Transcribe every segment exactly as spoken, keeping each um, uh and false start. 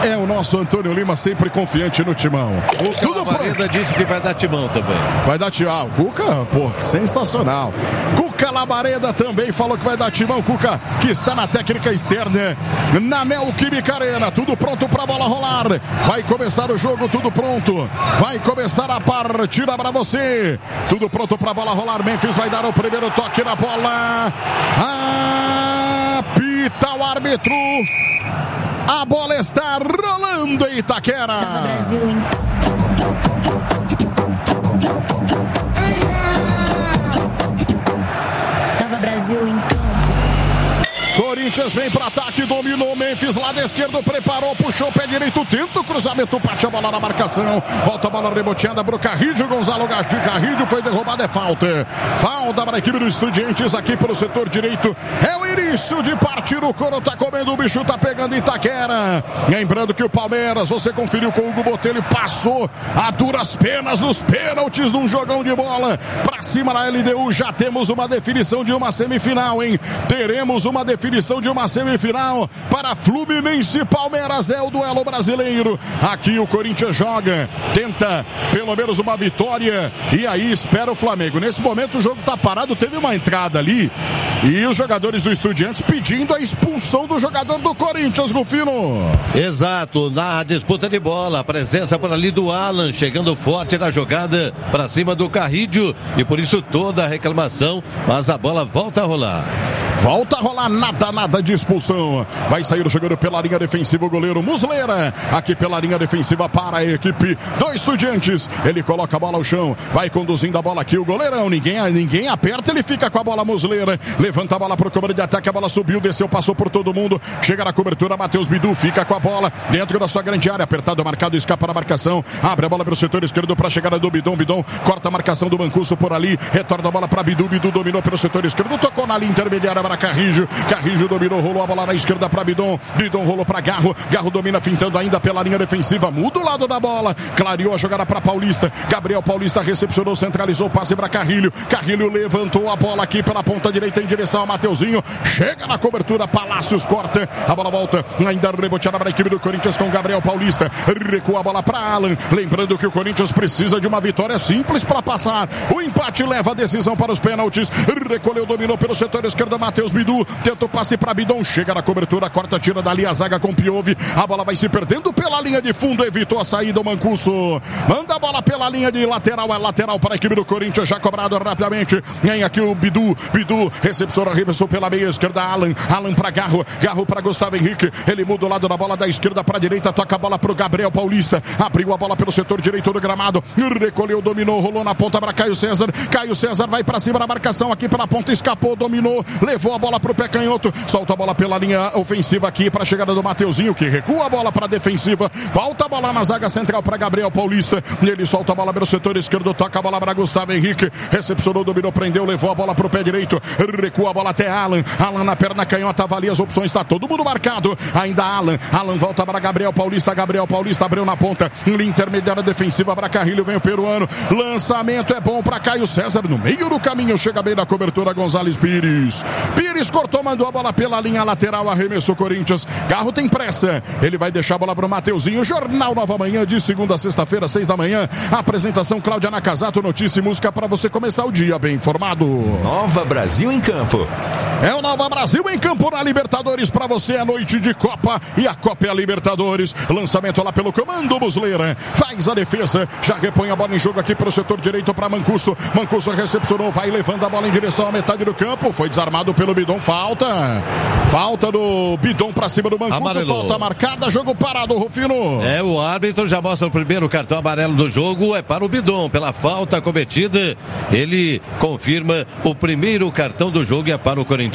É o nosso Antônio Lima, sempre confiante no timão. O Tudo Labareda disse que vai dar timão também. Vai dar timão. Ah, o Cuca, pô, sensacional. Cuca Labareda também falou que vai dar timão. Cuca, que está na técnica externa, na Neoquímica Arena. Tudo pronto para a bola rolar. Vai começar o jogo, tudo pronto. Vai começar a partida para você. Tudo pronto para a bola rolar. Memphis vai dar o primeiro toque na bola. Apita o árbitro. A bola está rolando em Itaquera. Nova Brasil, hein? Nova Brasil, hein? Corinthians vem para ataque, dominou Memphis, lado esquerdo, preparou, puxou, pé direito, tenta o cruzamento, bate a bola na marcação, volta a bola reboteada para o Carrilho, Gonzalo Gastinho, Carrilho foi derrubado, é falta. Falta para a equipe dos Estudiantes aqui pelo setor direito, é o início de partir, o couro tá comendo, o bicho tá pegando Itaquera. Lembrando que o Palmeiras, você conferiu com o Hugo Botelho, passou a duras penas nos pênaltis num jogão de bola para cima na L D U, já temos uma definição de uma semifinal, hein? Teremos uma definição Definição de uma semifinal para Fluminense e Palmeiras, é o duelo brasileiro. Aqui o Corinthians joga, tenta pelo menos uma vitória e aí espera o Flamengo. Nesse momento o jogo está parado, teve uma entrada ali e os jogadores do Estudiantes pedindo a expulsão do jogador do Corinthians, Rufino. Exato, na disputa de bola, a presença por ali do Alan, chegando forte na jogada para cima do Carrilho e por isso toda a reclamação, mas a bola volta a rolar. Volta a rolar, nada, nada de expulsão. Vai sair o jogador pela linha defensiva, o goleiro Muslera. Aqui pela linha defensiva para a equipe do Estudiantes. Ele coloca a bola ao chão, vai conduzindo a bola aqui, o goleirão. Ninguém, ninguém aperta, ele fica com a bola, Muslera. Levanta a bola para o comando de ataque, a bola subiu, desceu, passou por todo mundo. Chega na cobertura, Matheus Bidu fica com a bola dentro da sua grande área. Apertado, marcado, escapa na marcação. Abre a bola para o setor esquerdo para a chegada do Bidon. Bidon corta a marcação do Mancuso por ali. Retorna a bola para Bidu. Bidu dominou pelo setor esquerdo, tocou na linha intermediária para Carrilho. Carrilho dominou, rolou a bola na esquerda para Bidon. Bidon rolou para Garro. Garro domina, fintando ainda pela linha defensiva. Muda o lado da bola. Clareou a jogada para Paulista. Gabriel Paulista recepcionou, centralizou o passe para Carrilho. Carrilho levantou a bola aqui pela ponta direita em direção a Mateuzinho. Chega na cobertura, Palácios corta. A bola volta, ainda reboteada para a equipe do Corinthians com Gabriel Paulista. Recua a bola para Alan. Lembrando que o Corinthians precisa de uma vitória simples para passar. O empate leva a decisão para os pênaltis. Recolheu, dominou pelo setor esquerdo, Matheus Bidu. Tenta o passe para Bidon. Chega na cobertura, corta, tira dali a zaga com Piove. A bola vai se perdendo pela linha de fundo. Evitou a saída o Mancuso. Manda a bola pela linha de lateral. É lateral para a equipe do Corinthians. Já cobrado rapidamente. Vem aqui o Bidu. Bidu recepcionou, arremessou pela meia esquerda. Alan. Alan para Garro. Garro para Gustavo Henrique. Ele muda o lado da bola da esquerda para a direita. Toca a bola para o Gabriel Paulista. Abriu a bola pelo setor direito do gramado. Recolheu, dominou, rolou na ponta para Caio César. Caio César vai para cima da marcação aqui pela ponta. Escapou, dominou, levou a bola para o pé canhoto. Solta a bola pela linha ofensiva aqui para a chegada do Mateuzinho, que recua a bola para a defensiva. Volta a bola na zaga central para Gabriel Paulista. Ele solta a bola pelo setor esquerdo. Toca a bola para Gustavo Henrique. Recepcionou, dominou, prendeu, levou a bola para o pé direito. Recua a bola até Alan. Alan na perna canhota, avalia as opções. Está todo mundo marcado. Ainda Alan. Alan volta para Gabriel Paulista. Gabriel Paulista abriu na ponta. Linha intermediária defensiva para Carrilho. Vem o peruano. Lançamento é bom para Caio César. No meio do caminho. Chega bem na cobertura Gonzalez Pires. Pires cortou, mandou a bola pela linha lateral. Arremessou Corinthians. Garro tem pressa. Ele vai deixar a bola para o Mateuzinho. Jornal Nova Manhã de segunda a sexta-feira, seis da manhã. Apresentação Cláudia Nakazato. Notícia e música para você começar o dia bem informado. Nova Brasil em campo. É o Nova Brasil em campo na Libertadores para você. É noite de Copa e a Copa é a Libertadores. Lançamento lá pelo comando Muslera. Faz a defesa. Já repõe a bola em jogo aqui para o setor direito para Mancuso. Mancuso recepcionou. Vai levando a bola em direção à metade do campo. Foi desarmado pelo Bidon. Falta. Falta do Bidon para cima do Mancuso. Amarelou. Falta marcada. Jogo parado, Rufino. É, o árbitro já mostra o primeiro cartão amarelo do jogo. É para o Bidon. Pela falta cometida, ele confirma o primeiro cartão do jogo e é para o corintiano.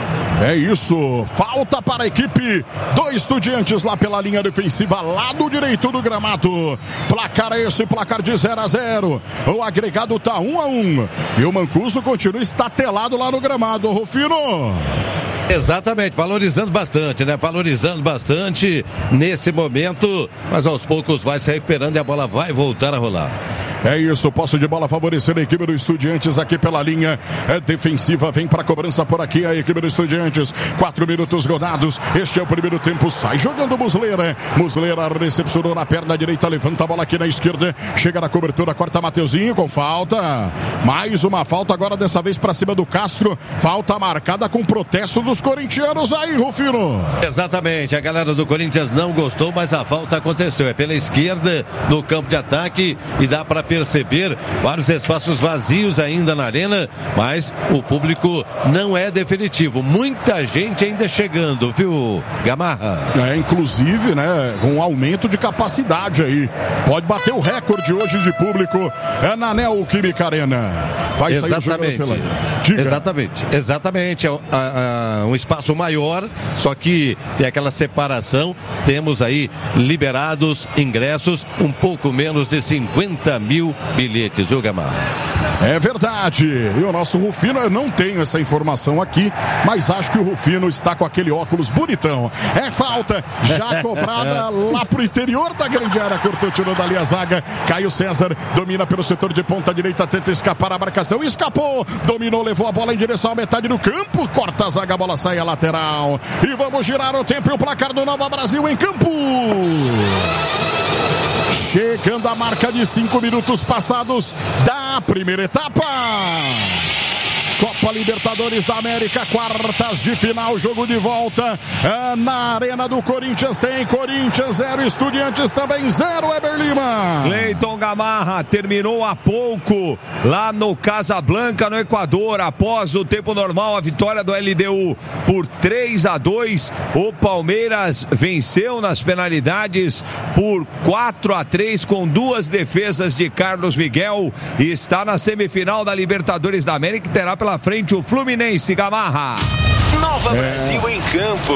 É isso, falta para a equipe do Estudiantes lá pela linha defensiva, lado direito do gramado. Placar é esse, placar de zero a zero. O agregado tá um a um. E o Mancuso continua estatelado lá no gramado, Rufino. Exatamente, valorizando bastante, né? Valorizando bastante nesse momento, mas aos poucos vai se recuperando e a bola vai voltar a rolar. É isso, posse de bola favorecendo a equipe do Estudiantes aqui pela linha é defensiva. Vem para cobrança por aqui a equipe do Estudiantes. Quatro minutos rodados. Este é o primeiro tempo. Sai jogando Muslera. Muslera recepcionou na perna direita. Levanta a bola aqui na esquerda. Chega na cobertura. Corta Mateuzinho com falta. Mais uma falta agora, dessa vez para cima do Castro. Falta marcada com protesto dos corintianos aí, Rufino. Exatamente. A galera do Corinthians não gostou, mas a falta aconteceu. É pela esquerda no campo de ataque e dá para perceber vários espaços vazios ainda na arena, mas o público não é definitivo. Muita gente ainda chegando, viu, Gamarra? É, inclusive, né, com um aumento de capacidade aí. Pode bater o recorde hoje de público é na Neoquímica Arena. Vai Exatamente. sair pela... Exatamente. Exatamente. É um, a, a, um espaço maior, só que tem aquela separação. Temos aí liberados ingressos, um pouco menos de cinquenta mil bilhetes, viu, Gamarra? É verdade. E o nosso Rufino, eu não tenho essa informação aqui, mas acho que o Rufino está com aquele óculos bonitão. É falta, já cobrada lá pro interior da grande área. Cortou, tirou dali a zaga. Caio César domina pelo setor de ponta direita, tenta escapar a marcação. Escapou, dominou, levou a bola em direção à metade do campo. Corta a zaga, a bola sai a lateral. E vamos girar o tempo e o placar do Nova Brasil em campo. Chegando a marca de cinco minutos passados da primeira etapa. Copa Libertadores da América, quartas de final, jogo de volta é na Arena do Corinthians. Tem Corinthians zero, Estudiantes também zero, Eber Lima. Cleiton Gamarra terminou há pouco lá no Casablanca, no Equador, após o tempo normal, a vitória do L D U por três a dois. O Palmeiras venceu nas penalidades por quatro a três com duas defesas de Carlos Miguel e está na semifinal da Libertadores da América, que terá pela pela frente o Fluminense, Gamarra. Nova é. Brasil em campo.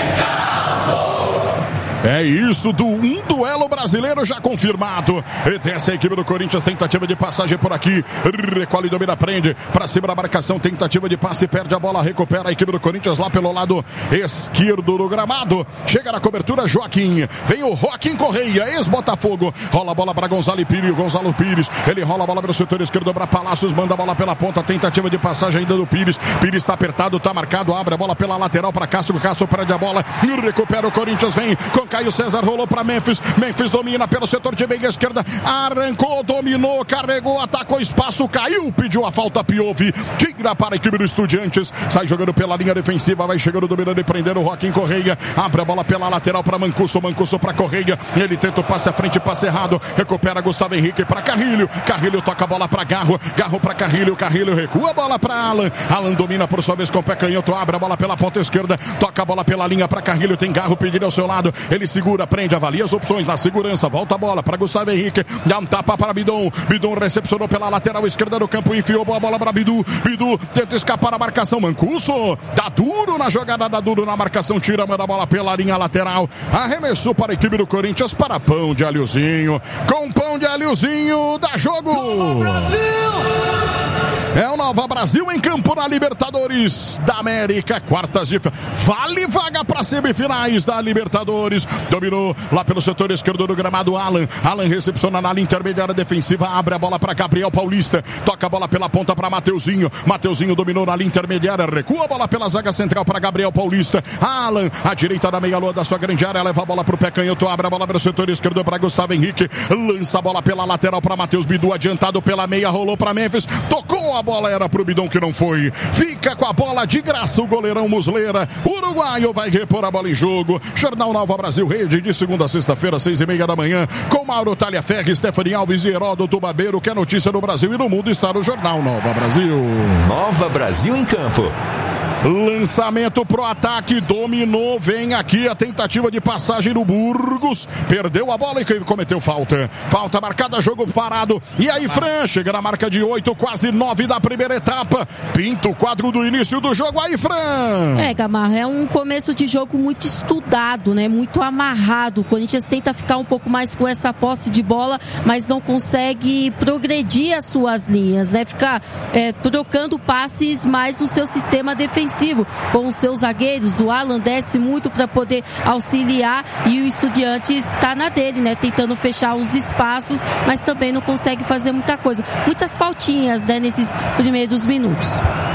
É isso, do um duelo brasileiro já confirmado. E tem essa equipe do Corinthians, tentativa de passagem por aqui. Recolhe, domina, prende. Pra cima da marcação, tentativa de passe, perde a bola, recupera a equipe do Corinthians lá pelo lado esquerdo do gramado. Chega na cobertura, Joaquim. Vem o Joaquim Correia, ex-Botafogo. Rola a bola para Gonzalo Pires. Gonzalo Pires, ele rola a bola pelo setor esquerdo para Palácios, manda a bola pela ponta. Tentativa de passagem ainda do Pires. Pires está apertado, está marcado, abre a bola pela lateral para Castro. Castro perde a bola, recupera o Corinthians, vem com Caio César, rolou para Memphis. Memphis domina pelo setor de meia esquerda. Arrancou, dominou, carregou, atacou espaço, caiu, pediu a falta, Piove. Tira para a equipe do Estudiantes. Sai jogando pela linha defensiva, vai chegando, dominando e prendendo o Joaquim Correia. Abre a bola pela lateral para Mancuso. Mancuso para Correia. Ele tenta o passe à frente, passe errado. Recupera Gustavo Henrique para Carrilho. Carrilho toca a bola para Garro. Garro para Carrilho. Carrilho recua a bola para Alan. Alan domina por sua vez com o pé canhoto. Abre a bola pela ponta esquerda. Toca a bola pela linha para Carrilho. Tem Garro pedindo ao seu lado. Ele segura, prende, avalia as opções na segurança, volta a bola para Gustavo Henrique, dá um tapa para Bidon. Bidon recepcionou pela lateral esquerda do campo, enfiou a bola para Bidu. Bidu tenta escapar a marcação, Mancuso dá duro na jogada, dá duro na marcação, tira, manda a bola pela linha lateral, arremessou para a equipe do Corinthians, para pão de alhozinho, com pão de alhozinho, dá jogo. Nova Brasil! É o Nova Brasil em campo na Libertadores da América, quartas de vale vaga para semifinais da Libertadores. Dominou lá pelo setor esquerdo do gramado, Alan. Alan recepciona na linha intermediária defensiva, abre a bola para Gabriel Paulista, toca a bola pela ponta para Mateuzinho. Mateuzinho dominou na linha intermediária, recua a bola pela zaga central para Gabriel Paulista. Alan, à direita da meia-lua da sua grande área, leva a bola para o pé canhoto, abre a bola pelo setor esquerdo para Gustavo Henrique, lança a bola pela lateral para Matheus Bidu, adiantado pela meia, rolou para Memphis, tocou a bola, era pro Bidon que não foi. Fica com a bola de graça o goleirão Muslera. Uruguaio vai repor a bola em jogo. Jornal Nova Brasil Rede, de segunda a sexta-feira, seis e meia da manhã, com Mauro Talhaferri, Stephanie Alves e Heródoto Barbeiro, que é notícia no Brasil e no mundo está no Jornal Nova Brasil. Nova Brasil em campo. Lançamento pro ataque, dominou, vem aqui a tentativa de passagem do Burgos, perdeu a bola e cometeu falta. Falta marcada, jogo parado. E aí, Fran, chega na marca de oito, quase nove da primeira etapa. Pinta o quadro do início do jogo aí, Fran. É, Gamarra, é um começo de jogo muito estudado, né? Muito amarrado. O Corinthians tenta ficar um pouco mais com essa posse de bola, mas não consegue progredir as suas linhas, né? Ficar é, trocando passes mais no seu sistema defensivo. defensivo com os seus zagueiros. O Alan desce muito para poder auxiliar e o Estudiantes está na dele, né? Tentando fechar os espaços, mas também não consegue fazer muita coisa. Muitas faltinhas, né? Nesses primeiros minutos.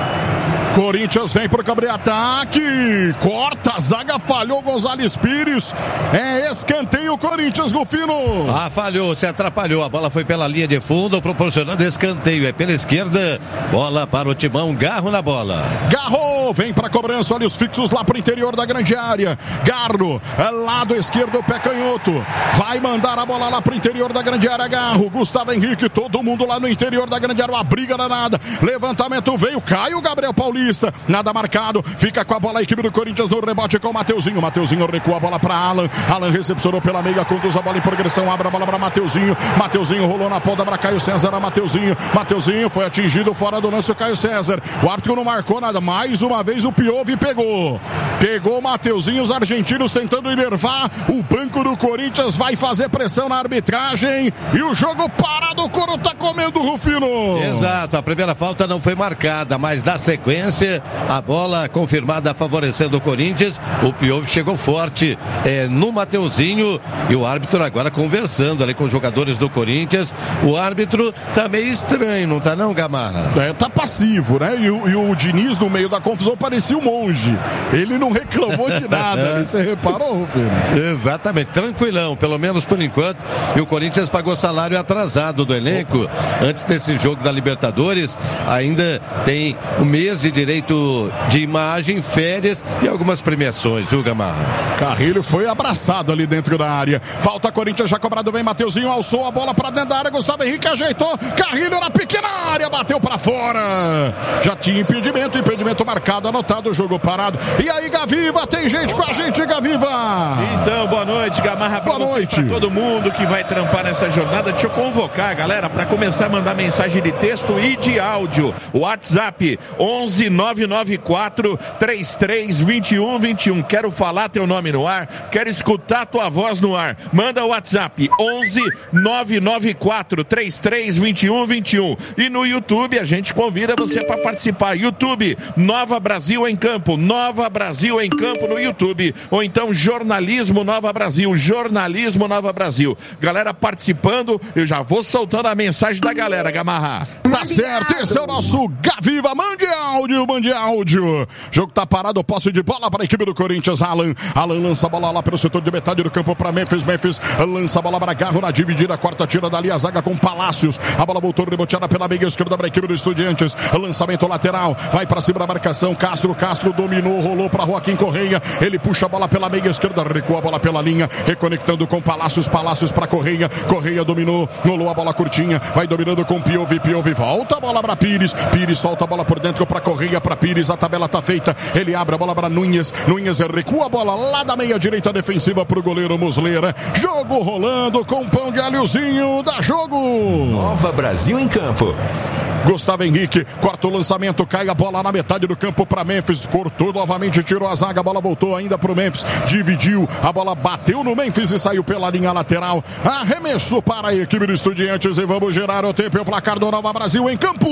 Corinthians vem pro Gabriel ataque, corta a zaga, falhou Gonzalez Pires, é escanteio Corinthians no fino. Ah, falhou, se atrapalhou, a bola foi pela linha de fundo, proporcionando escanteio, é pela esquerda, bola para o Timão, Garro na bola. Garro, vem pra cobrança, olha os fixos lá pro interior da grande área, Garro, lado esquerdo, pé canhoto, vai mandar a bola lá pro interior da grande área, Garro, Gustavo Henrique, todo mundo lá no interior da grande área, uma briga danada, levantamento veio, cai o Gabriel Paulista. Nada marcado, fica com a bola a equipe do Corinthians no rebote com o Mateuzinho. Mateuzinho recua a bola para Alan. Alan recepcionou pela meia, conduz a bola em progressão, abre a bola para Mateuzinho. Mateuzinho rolou na ponta para Caio César. A Mateuzinho, Mateuzinho foi atingido fora do lance o Caio César. O árbitro não marcou nada. Mais uma vez o Piove pegou. Pegou o Mateuzinho, os argentinos tentando enervar. O banco do Corinthians vai fazer pressão na arbitragem. E o jogo parado, o Coro tá comendo, Rufino. Exato, a primeira falta não foi marcada, mas na sequência a bola confirmada favorecendo o Corinthians. O Piove chegou forte é, no Mateuzinho e o árbitro agora conversando ali com os jogadores do Corinthians. O árbitro tá meio estranho, não tá não, Gamarra? É, tá passivo, né? E o, e o Diniz no meio da confusão parecia um monge. Ele não reclamou de nada. Você reparou, Rufino? Exatamente, tranquilão, pelo menos por enquanto. E o Corinthians pagou salário atrasado do elenco. Antes desse jogo da Libertadores, ainda tem um mês de direito de imagem, férias e algumas premiações, viu, Gamarra? Carrilho foi abraçado ali dentro da área. Falta Corinthians, já cobrado, vem Mateuzinho, alçou a bola pra dentro da área, Gustavo Henrique ajeitou, Carrilho na pequena área, bateu pra fora. Já tinha impedimento, impedimento marcado, anotado, jogo parado. E aí, Gaviva, tem gente com a gente, Gaviva. Então, boa noite, Gamarra, pra boa você, noite. pra todo mundo que vai trampar nessa jornada. Deixa eu convocar, galera, pra começar a mandar mensagem de texto e de áudio. WhatsApp onze nove nove quatro três três dois um dois um. Quero falar teu nome no ar, quero escutar tua voz no ar. Manda o WhatsApp onze nove nove quatro três três dois um dois um. E no YouTube a gente convida você para participar. YouTube, Nova Brasil em Campo, Nova Brasil em Campo no YouTube. Ou então Jornalismo Nova Brasil, Jornalismo Nova Brasil. Galera participando, eu já vou soltando a mensagem da galera, Gamarra. Tá certo, esse é o nosso Gaviva, mande áudio, mande áudio. Jogo tá parado, posse de bola para a equipe do Corinthians. Alan, Alan lança a bola lá pelo setor de metade do campo para Memphis, Memphis lança a bola para Garro na dividida, quarta tira dali a zaga com Palácios. A bola voltou reboteada pela meia esquerda para a equipe do Estudiantes. Lançamento lateral, vai para cima da marcação. Castro, Castro dominou, rolou para Joaquim Correia. Ele puxa a bola pela meia esquerda, recua a bola pela linha, reconectando com Palácios, Palácios para Correia. Correia dominou, rolou a bola curtinha, vai dominando com Piove, Piove volta a bola para Pires. Pires solta a bola por dentro para Correia, para Pires, a tabela tá feita. Ele abre a bola para Nunes. Nunes recua a bola lá da meia direita defensiva pro goleiro Muslera. Jogo rolando com pão de alhozinho, dá jogo. Nova Brasil em Campo. Gustavo Henrique, corta o lançamento, cai a bola na metade do campo para Memphis, cortou novamente, tirou a zaga, a bola voltou ainda pro Memphis, dividiu, a bola bateu no Memphis e saiu pela linha lateral. Arremesso para a equipe do Estudiantes e vamos gerar o tempo e o placar do Nova Brasil em Campo.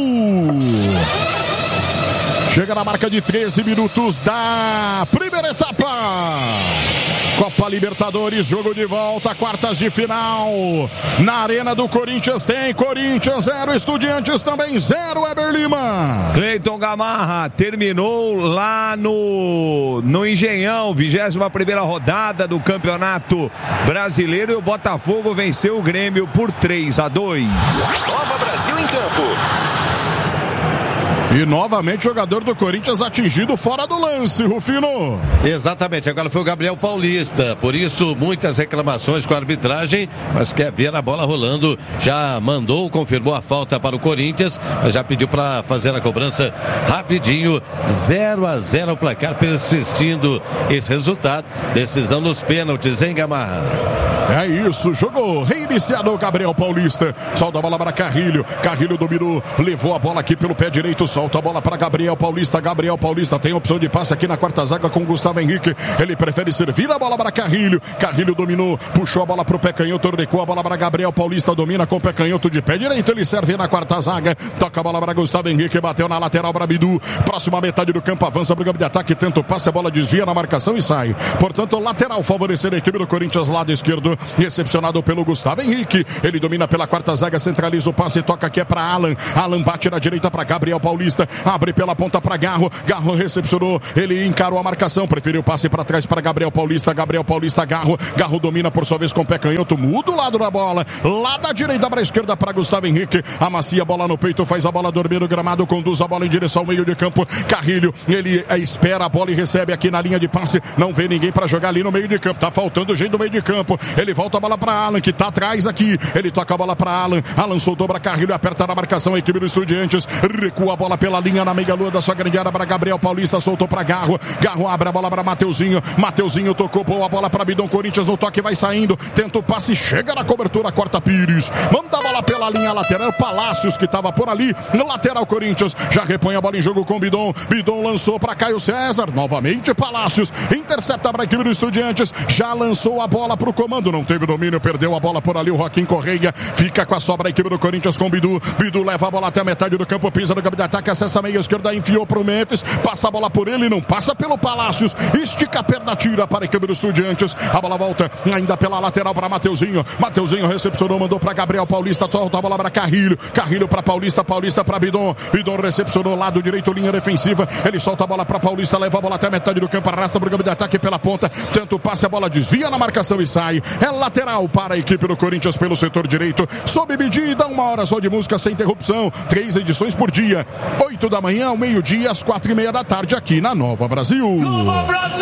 Chega na marca de treze minutos da primeira etapa. Copa Libertadores, jogo de volta, quartas de final. Na Arena do Corinthians tem Corinthians zero, Estudiantes também zero, Eber Lima. Cleiton Gamarra terminou lá no, no Engenhão, vigésima primeira rodada do Campeonato Brasileiro e o Botafogo venceu o Grêmio por três a dois. Nova Brasil em Campo. E novamente o jogador do Corinthians atingido fora do lance, Rufino. Exatamente, agora foi o Gabriel Paulista, por isso muitas reclamações com a arbitragem, mas quer ver a bola rolando, já mandou, confirmou a falta para o Corinthians, mas já pediu para fazer a cobrança rapidinho, zero a zero o placar, persistindo esse resultado, decisão nos pênaltis, hein, Gamarra? É isso, jogou, reiniciado o Gabriel Paulista. Solta a bola para Carrilho. Carrilho dominou, levou a bola aqui pelo pé direito. Solta a bola para Gabriel Paulista. Gabriel Paulista tem opção de passe aqui na quarta zaga com Gustavo Henrique. Ele prefere servir a bola para Carrilho. Carrilho dominou, puxou a bola para o pé canhoto, recuou a bola para Gabriel Paulista. Domina com o pé canhoto de pé direito. Ele serve na quarta zaga. Toca a bola para Gustavo Henrique. Bateu na lateral para Bidu. Próxima metade do campo, avança para o campo de ataque. Tenta o passe, a bola desvia na marcação e sai. Portanto, lateral favorecer a equipe do Corinthians, lado esquerdo. Recepcionado pelo Gustavo Henrique. Ele domina pela quarta zaga, centraliza o passe, toca aqui é para Alan. Alan bate na direita para Gabriel Paulista. Abre pela ponta para Garro. Garro recepcionou. Ele encarou a marcação. Preferiu o passe para trás para Gabriel Paulista. Gabriel Paulista, Garro. Garro domina por sua vez com o pé canhoto. Muda o lado da bola. Lá da direita para a esquerda para Gustavo Henrique. Amacia a bola no peito, faz a bola dormir no gramado. Conduz a bola em direção ao meio de campo. Carrilho, ele espera a bola e recebe aqui na linha de passe. Não vê ninguém para jogar ali no meio de campo. Tá faltando jeito no meio de campo. Ele volta a bola para Alan, que tá atrás aqui. Ele toca a bola para Alan. Alan soltou para Carrilho, aperta na marcação a equipe do Estudiantes. Recua a bola pela linha na meia-lua da sua grande área para Gabriel Paulista. Soltou para Garro. Garro abre a bola para Mateuzinho. Mateuzinho tocou boa bola para Bidon. Corinthians no toque vai saindo. Tenta o passe, chega na cobertura, corta Pires. Manda a bola pela linha lateral. Palácios que tava por ali. No lateral Corinthians. Já repõe a bola em jogo com Bidon. Bidon lançou para Caio César. Novamente Palácios. Intercepta para a equipe do Estudiantes. Já lançou a bola para o comando. Não teve domínio, perdeu a bola por ali. O Joaquim Correia fica com a sobra a equipe do Corinthians com Bidu. Bidu leva a bola até a metade do campo, pisa no campo de ataque, acessa a meia esquerda, enfiou para o Memphis, passa a bola por ele, não passa pelo Palácios, estica a perna, tira para a equipe do Estudiantes. A bola volta ainda pela lateral para Mateuzinho. Mateuzinho recepcionou, mandou para Gabriel Paulista, solta a bola para Carrilho. Carrilho para Paulista, Paulista para Bidon. Bidon recepcionou, lado direito, linha defensiva. Ele solta a bola para Paulista, leva a bola até a metade do campo, arrasta para o campo de ataque pela ponta. Tanto passe, a bola desvia na marcação e sai. É lateral para a equipe do Corinthians pelo setor direito. Sob medida, uma hora só de música sem interrupção. Três edições por dia. Oito da manhã ao meio-dia, às quatro e meia da tarde, aqui na Nova Brasil. Nova Brasil!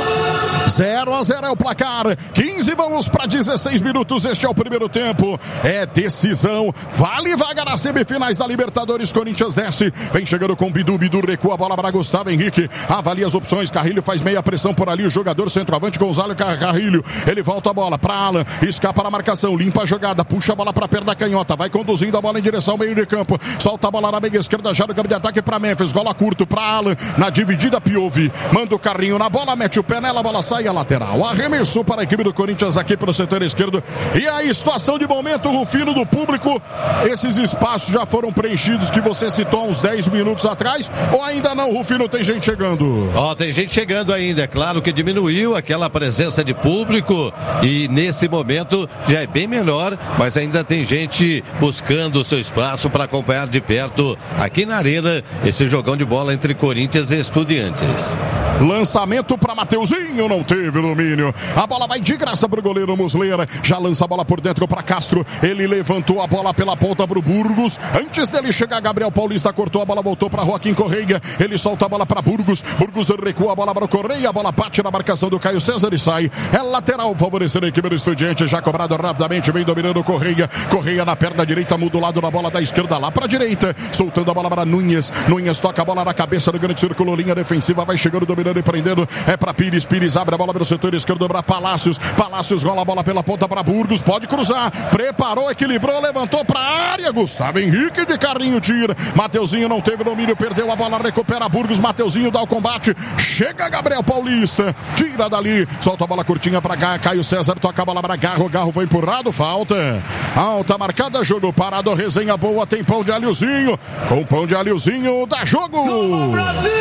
zero a zero é o placar. quinze, vamos para dezesseis minutos. Este é o primeiro tempo. É decisão. Vale vaga nas semifinais da Libertadores. Corinthians desce. Vem chegando com Bidu. Bidu recua a bola para Gustavo Henrique. Avalia as opções. Carrilho faz meia pressão por ali. O jogador centroavante Gonzalo Carrilho. Ele volta a bola para Alan. Escapa na marcação. Limpa a jogada. Puxa a bola para a perna canhota. Vai conduzindo a bola em direção ao meio de campo. Solta a bola na meia esquerda. Já no campo de ataque para Memphis. Gola curto para Alan. Na dividida, Piovi. Manda o carrinho na bola. Mete o pé nela. A bola sai a lateral. Arremessou para a equipe do Corinthians aqui pelo setor esquerdo. E aí, situação de momento, Rufino, do público. Esses espaços já foram preenchidos que você citou há uns dez minutos atrás? Ou ainda não, Rufino, tem gente chegando? Ó, oh, tem gente chegando ainda. É claro que diminuiu aquela presença de público e nesse momento já é bem menor, mas ainda tem gente buscando o seu espaço para acompanhar de perto aqui na Arena esse jogão de bola entre Corinthians e Estudiantes. Lançamento para Mateuzinho, não teve domínio. A bola vai de graça para o goleiro Muslera. Já lança a bola por dentro para Castro. Ele levantou a bola pela ponta para o Burgos. Antes dele chegar, Gabriel Paulista cortou a bola, voltou para Joaquim Correia. Ele solta a bola para Burgos. Burgos recua a bola para o Correia. A bola bate na marcação do Caio César e sai. É lateral, favorecendo a equipe do Estudiante. Já cobrado rapidamente, vem dominando o Correia. Correia na perna direita, muda o lado da bola da esquerda lá para a direita. Soltando a bola para Nunes. Nunes toca a bola na cabeça do grande círculo. Linha defensiva, vai chegando, dominando e prendendo. É para Pires. Pires abre a bola pelo setor esquerdo para Palácios. Palácios rola a bola pela ponta para Burgos. Pode cruzar. Preparou, equilibrou, levantou para a área. Gustavo Henrique de carrinho tira. Mateuzinho não teve domínio, perdeu a bola, recupera Burgos. Mateuzinho dá o combate. Chega Gabriel Paulista. Tira dali. Solta a bola curtinha para cá. Caio César toca a bola para Garro. Garro foi empurrado. Falta. Alta marcada. Jogo parado. Resenha boa. Tem pão de alhozinho. Com pão de alhozinho dá jogo. Nova Brasil!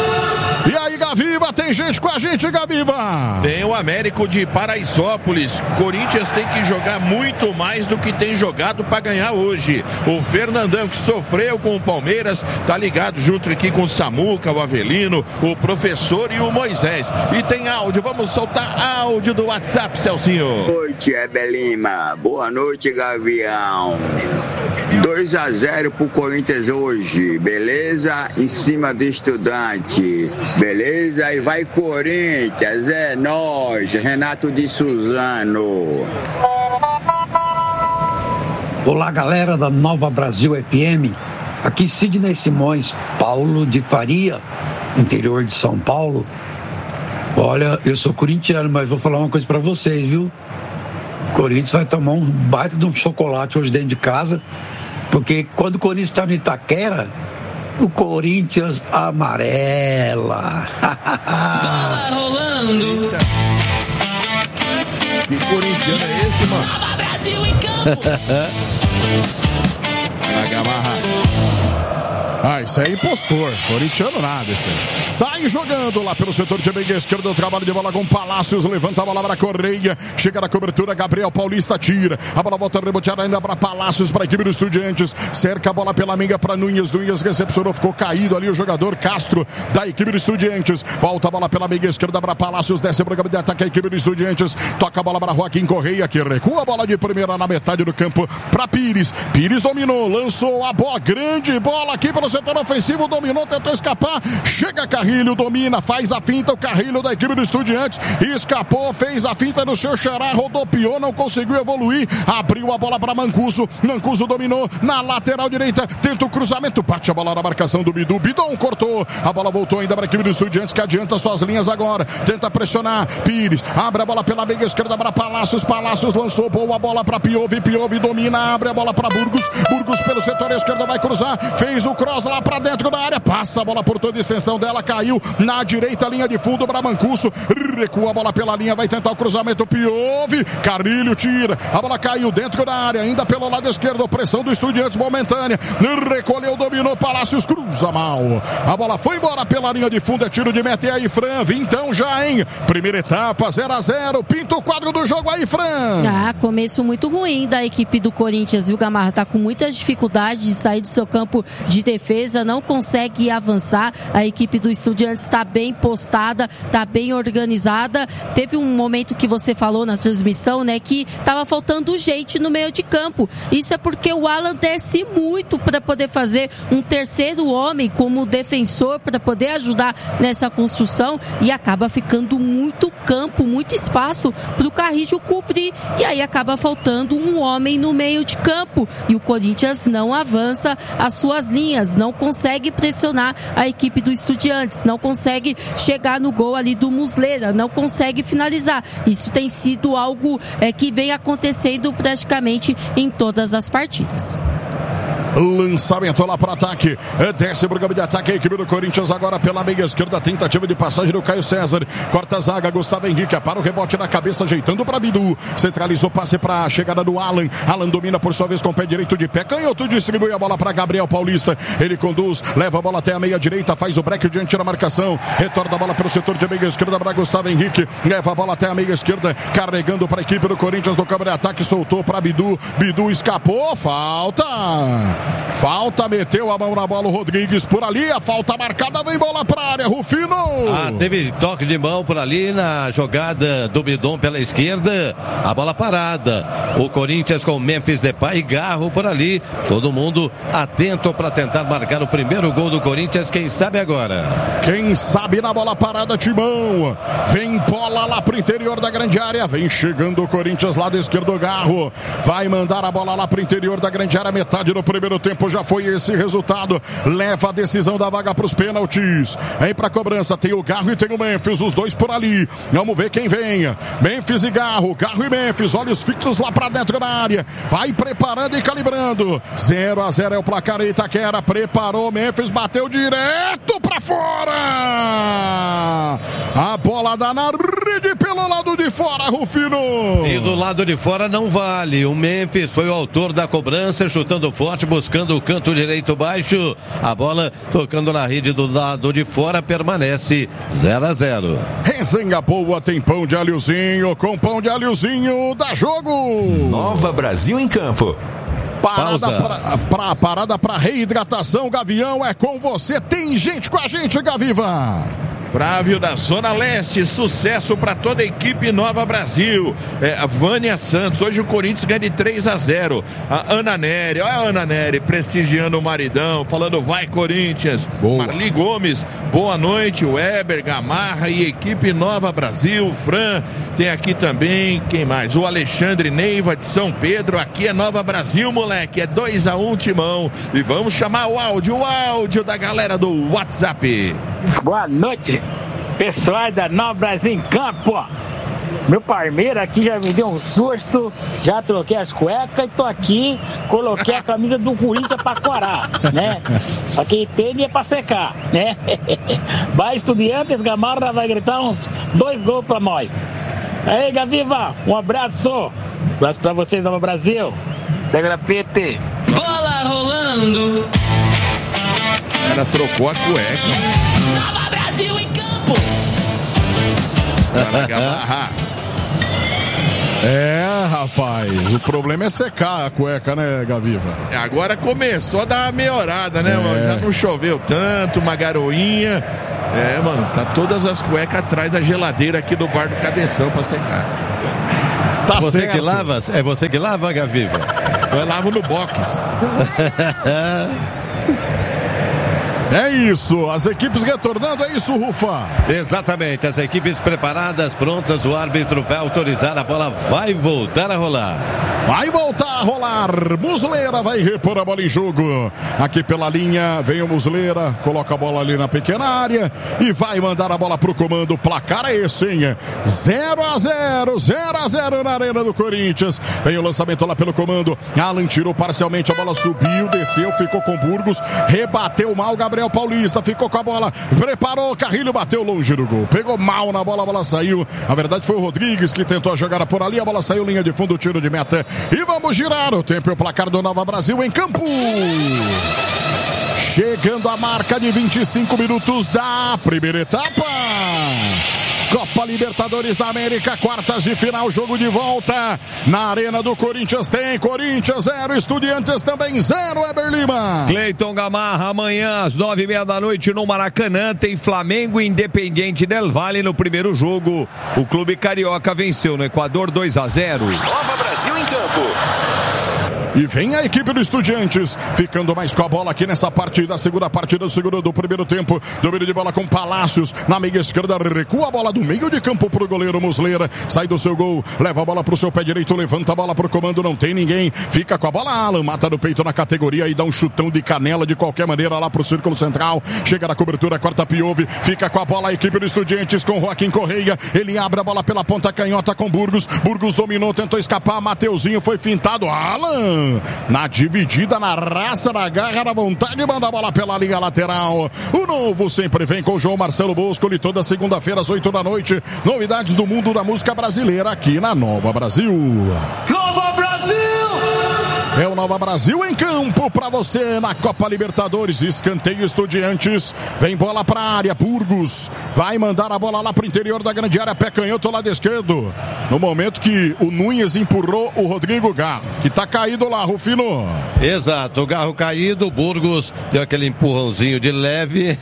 E aí, Gaviva, tem gente com a gente, Gaviva. Tem o Américo de Paraisópolis. Corinthians tem que jogar muito mais do que tem jogado para ganhar hoje. O Fernandão, que sofreu com o Palmeiras, tá ligado junto aqui com o Samuca, o Avelino, o professor e o Moisés. E tem áudio, vamos soltar áudio do WhatsApp, Celcinho. Boa noite, Heber Lima. Boa noite, Gavião. dois a zero pro Corinthians hoje, beleza? Em cima do Estudante, beleza? E vai Corinthians, é nóis, Renato de Suzano. Olá, galera da Nova Brasil F M, aqui Sidney Simões, Paulo de Faria, interior de São Paulo. Olha, eu sou corintiano, mas vou falar uma coisa pra vocês, viu? O Corinthians vai tomar um baita de um chocolate hoje dentro de casa, porque quando o Corinthians está no Itaquera, o Corinthians amarela. Bola rolando. Que corintiano é esse, mano? Nova Brasil em campo. A Gamarra. Ah, isso é impostor. Corintiano nada, esse aí. Sai jogando lá pelo setor de meia esquerda. O trabalho de bola com Palácios. Levanta a bola para Correia. Chega na cobertura. Gabriel Paulista tira. A bola volta a rebotear ainda para Palácios, para a equipe dos Estudiantes. Cerca a bola pela meia para Nunes. Nunes recepcionou. Ficou caído ali o jogador Castro da equipe dos Estudiantes. Volta a bola pela meia esquerda para Palácios. Desce para o campo de ataque a equipe dos Estudiantes. Toca a bola para Joaquim Correia, que recua a bola de primeira na metade do campo para Pires. Pires dominou. Lançou a bola. Grande bola aqui pelo setor ofensivo, dominou, tentou escapar, chega Carrilho, domina, faz a finta, o Carrilho da equipe do Estudiantes, escapou, fez a finta no seu xará, rodopiou, não conseguiu evoluir, abriu a bola para Mancuso, Mancuso dominou, na lateral direita, tenta o cruzamento, bate a bola na marcação do Bidu, Bidon cortou, a bola voltou ainda para a equipe do Estudiantes, que adianta suas linhas agora, tenta pressionar, Pires, abre a bola pela meia esquerda para Palácios, Palácios lançou, boa bola para Piove, Piove domina, abre a bola para Burgos, Burgos pelo setor esquerdo vai cruzar, fez o cross lá para dentro da área, passa a bola por toda a extensão dela, caiu na direita, linha de fundo para Mancuso, recua a bola pela linha, vai tentar o cruzamento, Piove, Carrilho tira, a bola caiu dentro da área, ainda pelo lado esquerdo, pressão do Estudiantes momentânea, recolheu, dominou, Palácios cruza mal, a bola foi embora pela linha de fundo, é tiro de meta, e aí Fran, vintão já, hein, primeira etapa, zero a zero, pinta o quadro do jogo aí, Fran. Ah, começo muito ruim da equipe do Corinthians, viu, Gamarra, tá com muitas dificuldades de sair do seu campo de defesa, não consegue avançar, a equipe do Estudiantes está bem postada, está bem organizada, teve um momento que você falou na transmissão, né, que estava faltando gente no meio de campo, isso é porque o Alan desce muito para poder fazer um terceiro homem como defensor, para poder ajudar nessa construção, e acaba ficando muito campo, muito espaço para o Carrillo cobrir, e aí acaba faltando um homem no meio de campo, e o Corinthians não avança as suas linhas, não consegue pressionar a equipe do Estudiantes, não consegue chegar no gol ali do Muslera, não consegue finalizar. Isso tem sido algo é, que vem acontecendo praticamente em todas as partidas. Lançamento lá para ataque, desce pro campo de ataque a equipe do Corinthians agora pela meia esquerda, tentativa de passagem do Caio César, corta a zaga, Gustavo Henrique para o rebote na cabeça, ajeitando para Bidu, centralizou, passe para a chegada do Alan, Alan domina por sua vez com o pé direito de pé, canhoto, distribui a bola para Gabriel Paulista, ele conduz, leva a bola até a meia direita, faz o break diante da marcação, retorna a bola pelo setor de meia esquerda para Gustavo Henrique, leva a bola até a meia esquerda, carregando para a equipe do Corinthians no campo de ataque, soltou para Bidu, Bidu escapou, falta! Falta, meteu a mão na bola o Rodrigues por ali, a falta marcada, vem bola pra área, Rufino. Ah, teve toque de mão por ali na jogada do Bidon pela esquerda, a bola parada. O Corinthians com Memphis Depay e Garro por ali, todo mundo atento para tentar marcar o primeiro gol do Corinthians, quem sabe agora. Quem sabe na bola parada, Timão. Vem bola lá pro interior da grande área, vem chegando o Corinthians lado esquerdo, Garro. Vai mandar a bola lá pro interior da grande área, metade do primeiro tempo já foi esse resultado, leva a decisão da vaga para os pênaltis, vem para a cobrança, tem o Garro e tem o Memphis, os dois por ali, vamos ver quem vem, Memphis e Garro, Garro e Memphis, olhos fixos lá para dentro da área, vai preparando e calibrando, zero a zero é o placar, Itaquera preparou, Memphis bateu direto para fora, a bola dá na rede pelo lado de fora, Rufino. E do lado de fora não vale, o Memphis foi o autor da cobrança, chutando forte, buscando o canto direito baixo, a bola tocando na rede do lado de fora, permanece zero a zero. Resenha boa, tem pão de alhozinho, com pão de alhozinho, dá jogo. Nova Brasil em campo. Parada pra, pra, parada para reidratação, Gavião, é com você, tem gente com a gente, Gaviva. Flávio da Zona Leste, sucesso para toda a equipe Nova Brasil. É, a Vânia Santos, hoje o Corinthians ganha de três a zero. A Ana Nery, olha a Ana Nery prestigiando o maridão, falando vai Corinthians. Boa. Marli Gomes, boa noite, Weber, Gamarra e equipe Nova Brasil. Fran, tem aqui também, quem mais? O Alexandre Neiva de São Pedro, aqui é Nova Brasil, moleque, é dois a um, Timão. E vamos chamar o áudio, o áudio da galera do WhatsApp. Boa noite, pessoal da Nova Brasil em campo. Meu parmeiro aqui já me deu um susto, já troquei as cuecas e tô aqui, coloquei a camisa do Corinthians pra corar, né? Só que tênis é pra secar, né? Vai, Estudiantes, Gamarra vai gritar uns dois gols pra nós. Aí, Gaviva, um abraço. Um abraço pra vocês, Nova Brasil. Da grafite. Bola rolando. O cara trocou a cueca. Nova Brasil em campo. Gamarra. É, rapaz, o problema é secar a cueca, né, Gaviva? Agora começou a dar uma melhorada, né, é. mano? Já não choveu tanto, uma garoinha. É, mano, tá todas as cuecas atrás da geladeira aqui do bar do Cabeção pra secar. Tá você certo. que lava? É você que lava, Gaviva? Eu lavo no box. É isso, as equipes retornando, é isso, Rufa? Exatamente, as equipes preparadas, prontas, o árbitro vai autorizar, a bola vai voltar a rolar. Vai voltar a rolar, Muslera vai repor a bola em jogo. Aqui pela linha, vem o Muslera, coloca a bola ali na pequena área e vai mandar a bola pro comando. O placar é esse, hein? zero a zero, zero a zero na Arena do Corinthians. Vem o lançamento lá pelo comando, Alan tirou parcialmente, a bola subiu, desceu, ficou com Burgos, rebateu mal, Gabriel Gabriel Paulista ficou com a bola, preparou, Carrilho bateu longe do gol, pegou mal na bola, a bola saiu. Na verdade foi o Rodrigues que tentou jogar por ali, a bola saiu, linha de fundo, tiro de meta. E vamos girar o tempo e o placar do Nova Brasil em campo. Chegando a marca de vinte e cinco minutos da primeira etapa. Copa Libertadores da América, quartas de final, jogo de volta na Arena do Corinthians. Tem Corinthians zero, Estudiantes também zero, Eber Lima. Cleiton Gamarra, amanhã às nove e meia da noite no Maracanã tem Flamengo e Independiente del Valle no primeiro jogo. O clube carioca venceu no Equador dois a zero. Nova Brasil em campo. E vem a equipe do Estudiantes, ficando mais com a bola aqui nessa partida, segunda partida do segundo do primeiro tempo. Domínio de bola com Palácios, na meia esquerda, recua a bola do meio de campo pro goleiro Muslera, sai do seu gol, leva a bola pro seu pé direito, levanta a bola pro comando, não tem ninguém, fica com a bola, Alan, mata no peito na categoria e dá um chutão de canela de qualquer maneira lá pro círculo central, chega na cobertura, corta Piove, fica com a bola a equipe do Estudiantes com Joaquim Correia, ele abre a bola pela ponta canhota com Burgos, Burgos dominou, tentou escapar, Mateuzinho foi fintado, Alan na dividida, na raça, na garra, na vontade, manda a bola pela linha lateral. O novo sempre vem com o João Marcelo Boscoli, toda segunda-feira às oito da noite. Novidades do mundo da música brasileira aqui na Nova Brasil. Nova Brasil! É o Nova Brasil em campo para você na Copa Libertadores. Escanteio Estudiantes. Vem bola para a área. Burgos vai mandar a bola lá para o interior da grande área. Pé canhoto, lado esquerdo. No momento que o Nunes empurrou o Rodrigo Garro, que está caído lá, Rufino. Exato, o Garro caído. O Burgos deu aquele empurrãozinho de leve.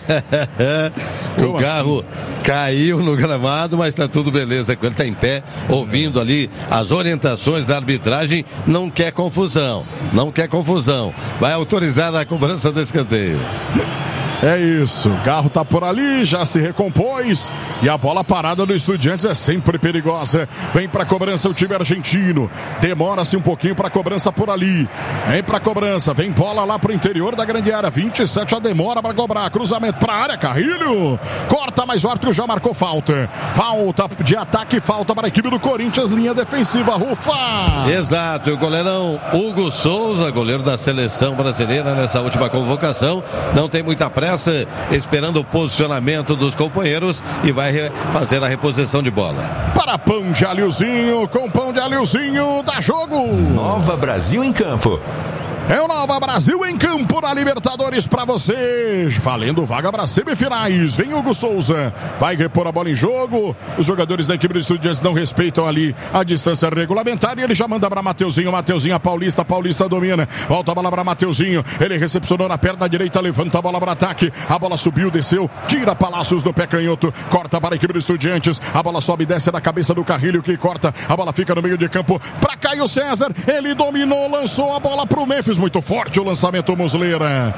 O Como Garro assim? Caiu no gramado, mas está tudo beleza. Quando está em pé, ouvindo ali as orientações da arbitragem, não quer confusão. Não quer confusão. Vai autorizar a cobrança do escanteio. É isso, o Garro tá por ali, já se recompôs e a bola parada do Estudiantes é sempre perigosa. Vem pra cobrança o time argentino, demora-se um pouquinho pra cobrança por ali. Vem pra cobrança, vem bola lá pro interior da grande área, vinte e sete a demora pra cobrar, cruzamento pra área, Carrilho, corta, mas o árbitro já marcou falta. Falta de ataque, falta para a equipe do Corinthians, linha defensiva, Rufa. Exato, e o goleirão Hugo Souza, goleiro da seleção brasileira nessa última convocação, não tem muita pressa, esperando o posicionamento dos companheiros e vai fazer a reposição de bola. Para pão de alhozinho, com pão de alhozinho, dá jogo. Nova Brasil em campo. É o Nova Brasil em campo na Libertadores pra você. Valendo vaga para semifinais. Vem Hugo Souza. Vai repor a bola em jogo. Os jogadores da equipe do Estudiantes não respeitam ali a distância regulamentar. E ele já manda para Mateuzinho. Mateuzinho a Paulista. Paulista domina. Volta a bola para Mateuzinho. Ele recepcionou na perna direita. Levanta a bola para ataque. A bola subiu, desceu. Tira Palácios no pé canhoto. Corta para a equipe do Estudiantes. A bola sobe e desce na cabeça do Carrilho que corta. A bola fica no meio de campo para Caio César. Ele dominou, lançou a bola para o Memphis. Muito forte o lançamento, Muslera. Vai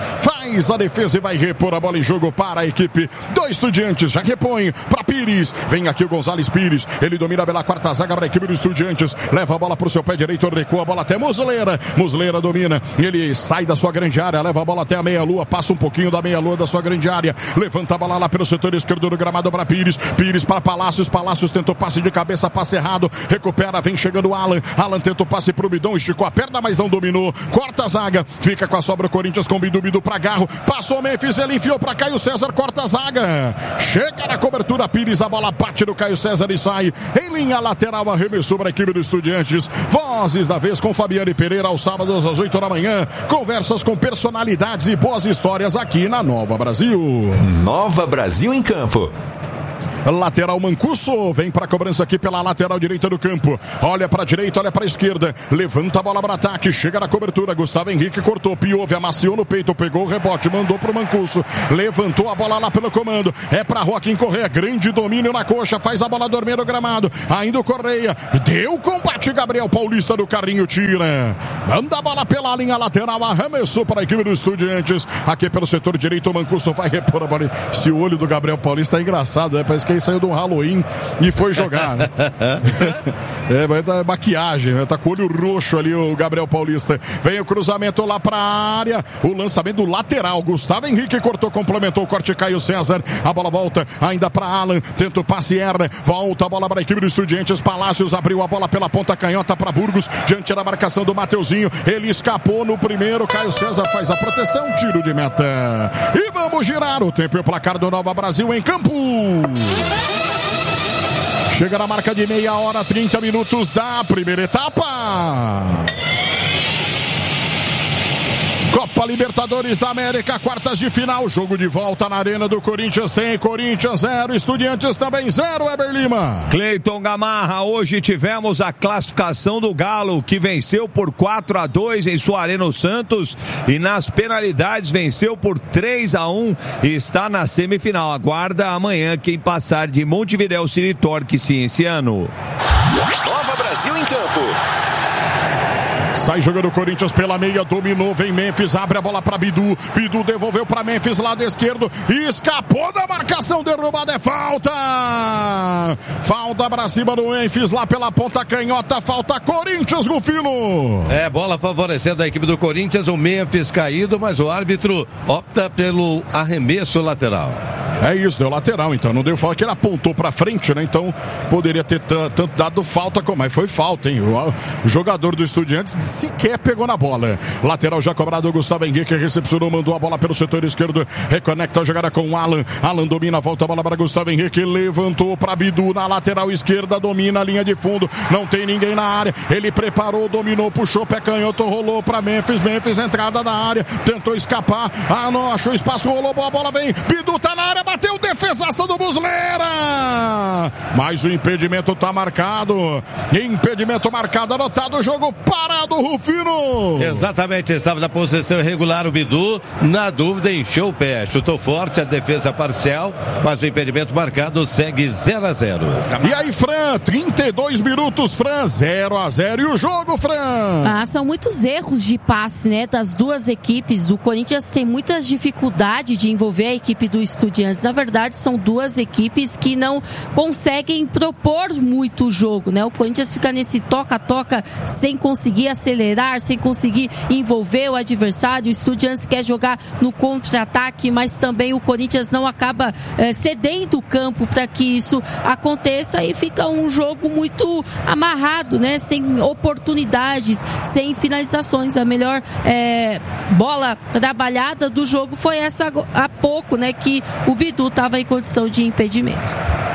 Faz a defesa e vai repor a bola em jogo para a equipe do Estudiantes. Já repõe para Pires. Vem aqui o Gonzalez Pires. Ele domina pela quarta zaga para a equipe do Estudiantes. Leva a bola para o seu pé direito. Recua a bola até Muslera. Muslera domina. Ele sai da sua grande área. Leva a bola até a meia-lua. Passa um pouquinho da meia-lua da sua grande área. Levanta a bola lá pelo setor esquerdo do gramado para Pires. Pires para Palácios. Palácios tentou passe de cabeça. Passe errado. Recupera. Vem chegando o Alan. Alan tenta o passe para o Bidon. Esticou a perna, mas não dominou. Corta a zaga. Fica com a sobra o Corinthians com o Bidu. Bidu para Garro. Passou o Memphis. Ele enfiou para Caio César. Corta a zaga. Chega na cobertura. Pires. A bola bate no Caio César e sai em linha lateral. Arremessou para a equipe do Estudiantes. Vozes da vez com Fabiane Pereira aos sábados às oito da manhã. Conversas com personalidades e boas histórias aqui na Nova Brasil. Nova Brasil em campo. Lateral Mancuso, vem para a cobrança aqui pela lateral direita do campo. Olha para a direita, olha para a esquerda. Levanta a bola para ataque, chega na cobertura. Gustavo Henrique cortou, Piove, amaciou no peito, pegou o rebote, mandou para o Mancuso. Levantou a bola lá pelo comando. É para Joaquim Correia, grande domínio na coxa, faz a bola dormir no gramado. Ainda o Correia, deu combate, Gabriel Paulista do carrinho, tira. Manda a bola pela linha lateral, arremessou para a equipe dos Estudiantes. Aqui pelo setor direito, o Mancuso vai repor a bola. Esse olho do Gabriel Paulista é engraçado, né? Parece que ele saiu do Halloween e foi jogar, né? É, vai dar maquiagem, né? Tá com o olho roxo ali o Gabriel Paulista. Vem o cruzamento lá pra área, o lançamento do lateral, Gustavo Henrique cortou, complementou o corte, Caio César, a bola volta ainda pra Alan, tenta o passe, erra, volta a bola para a equipe dos Estudiantes. Palácios abriu a bola pela ponta canhota para Burgos, diante da marcação do Mateuzinho, ele escapou no primeiro, Caio César faz a proteção, tiro de meta. E vamos girar o tempo e o placar do Nova Brasil em campo. Chega na marca de meia hora, trinta minutos da primeira etapa. Copa Libertadores da América, quartas de final, jogo de volta na Arena do Corinthians, tem Corinthians zero, Estudiantes também zero, Weber Lima. Cleiton Gamarra, hoje tivemos a classificação do Galo, que venceu por quatro a dois em sua Arena o Santos e nas penalidades venceu por três a um e está na semifinal. Aguarda amanhã quem passar de Montevidéu City Torque Cienciano. Nova Brasil em campo. Sai jogando o Corinthians pela meia, dominou, vem Memphis, abre a bola para Bidu, Bidu devolveu para Memphis, lado esquerdo, escapou da marcação, derrubada, é falta! Falta para cima do Memphis, lá pela ponta canhota, falta Corinthians, Rufino! É, bola favorecendo a equipe do Corinthians, o Memphis caído, mas o árbitro opta pelo arremesso lateral. É isso, deu lateral, então não deu falta, que ele apontou pra frente, né? Então poderia ter tanto dado falta, como mas foi falta, hein? O, o jogador do Estudiantes sequer pegou na bola. Lateral já cobrado, o Gustavo Henrique recepcionou, mandou a bola pelo setor esquerdo, reconecta a jogada com o Alan. Alan domina, volta a bola para Gustavo Henrique, levantou para Bidu na lateral esquerda, domina a linha de fundo, não tem ninguém na área. Ele preparou, dominou, puxou, pé canhoto, rolou para Memphis, Memphis entrada da área, tentou escapar, ah não, achou espaço, rolou, boa bola, vem, Bidu tá na área, bateu, defesaça do Muslera, mas o impedimento tá marcado, impedimento marcado, anotado, o jogo parado, Rufino. Exatamente, estava na posição irregular o Bidu, na dúvida encheu o pé, chutou forte, a defesa parcial, mas o impedimento marcado segue zero a zero. E aí, Fran, trinta e dois minutos, Fran, zero a zero, e o jogo, Fran? Ah, são muitos erros de passe, né, das duas equipes. O Corinthians tem muitas dificuldades de envolver a equipe do Estudiantes. Na verdade, são duas equipes que não conseguem propor muito o jogo, né? O Corinthians fica nesse toca-toca sem conseguir acelerar, sem conseguir envolver o adversário. O Estudiantes quer jogar no contra-ataque, mas também o Corinthians não acaba eh, cedendo o campo para que isso aconteça e fica um jogo muito amarrado, né? Sem oportunidades, sem finalizações. A melhor eh, bola trabalhada do jogo foi essa há pouco, né? Que o Bidu estava em condição de impedimento.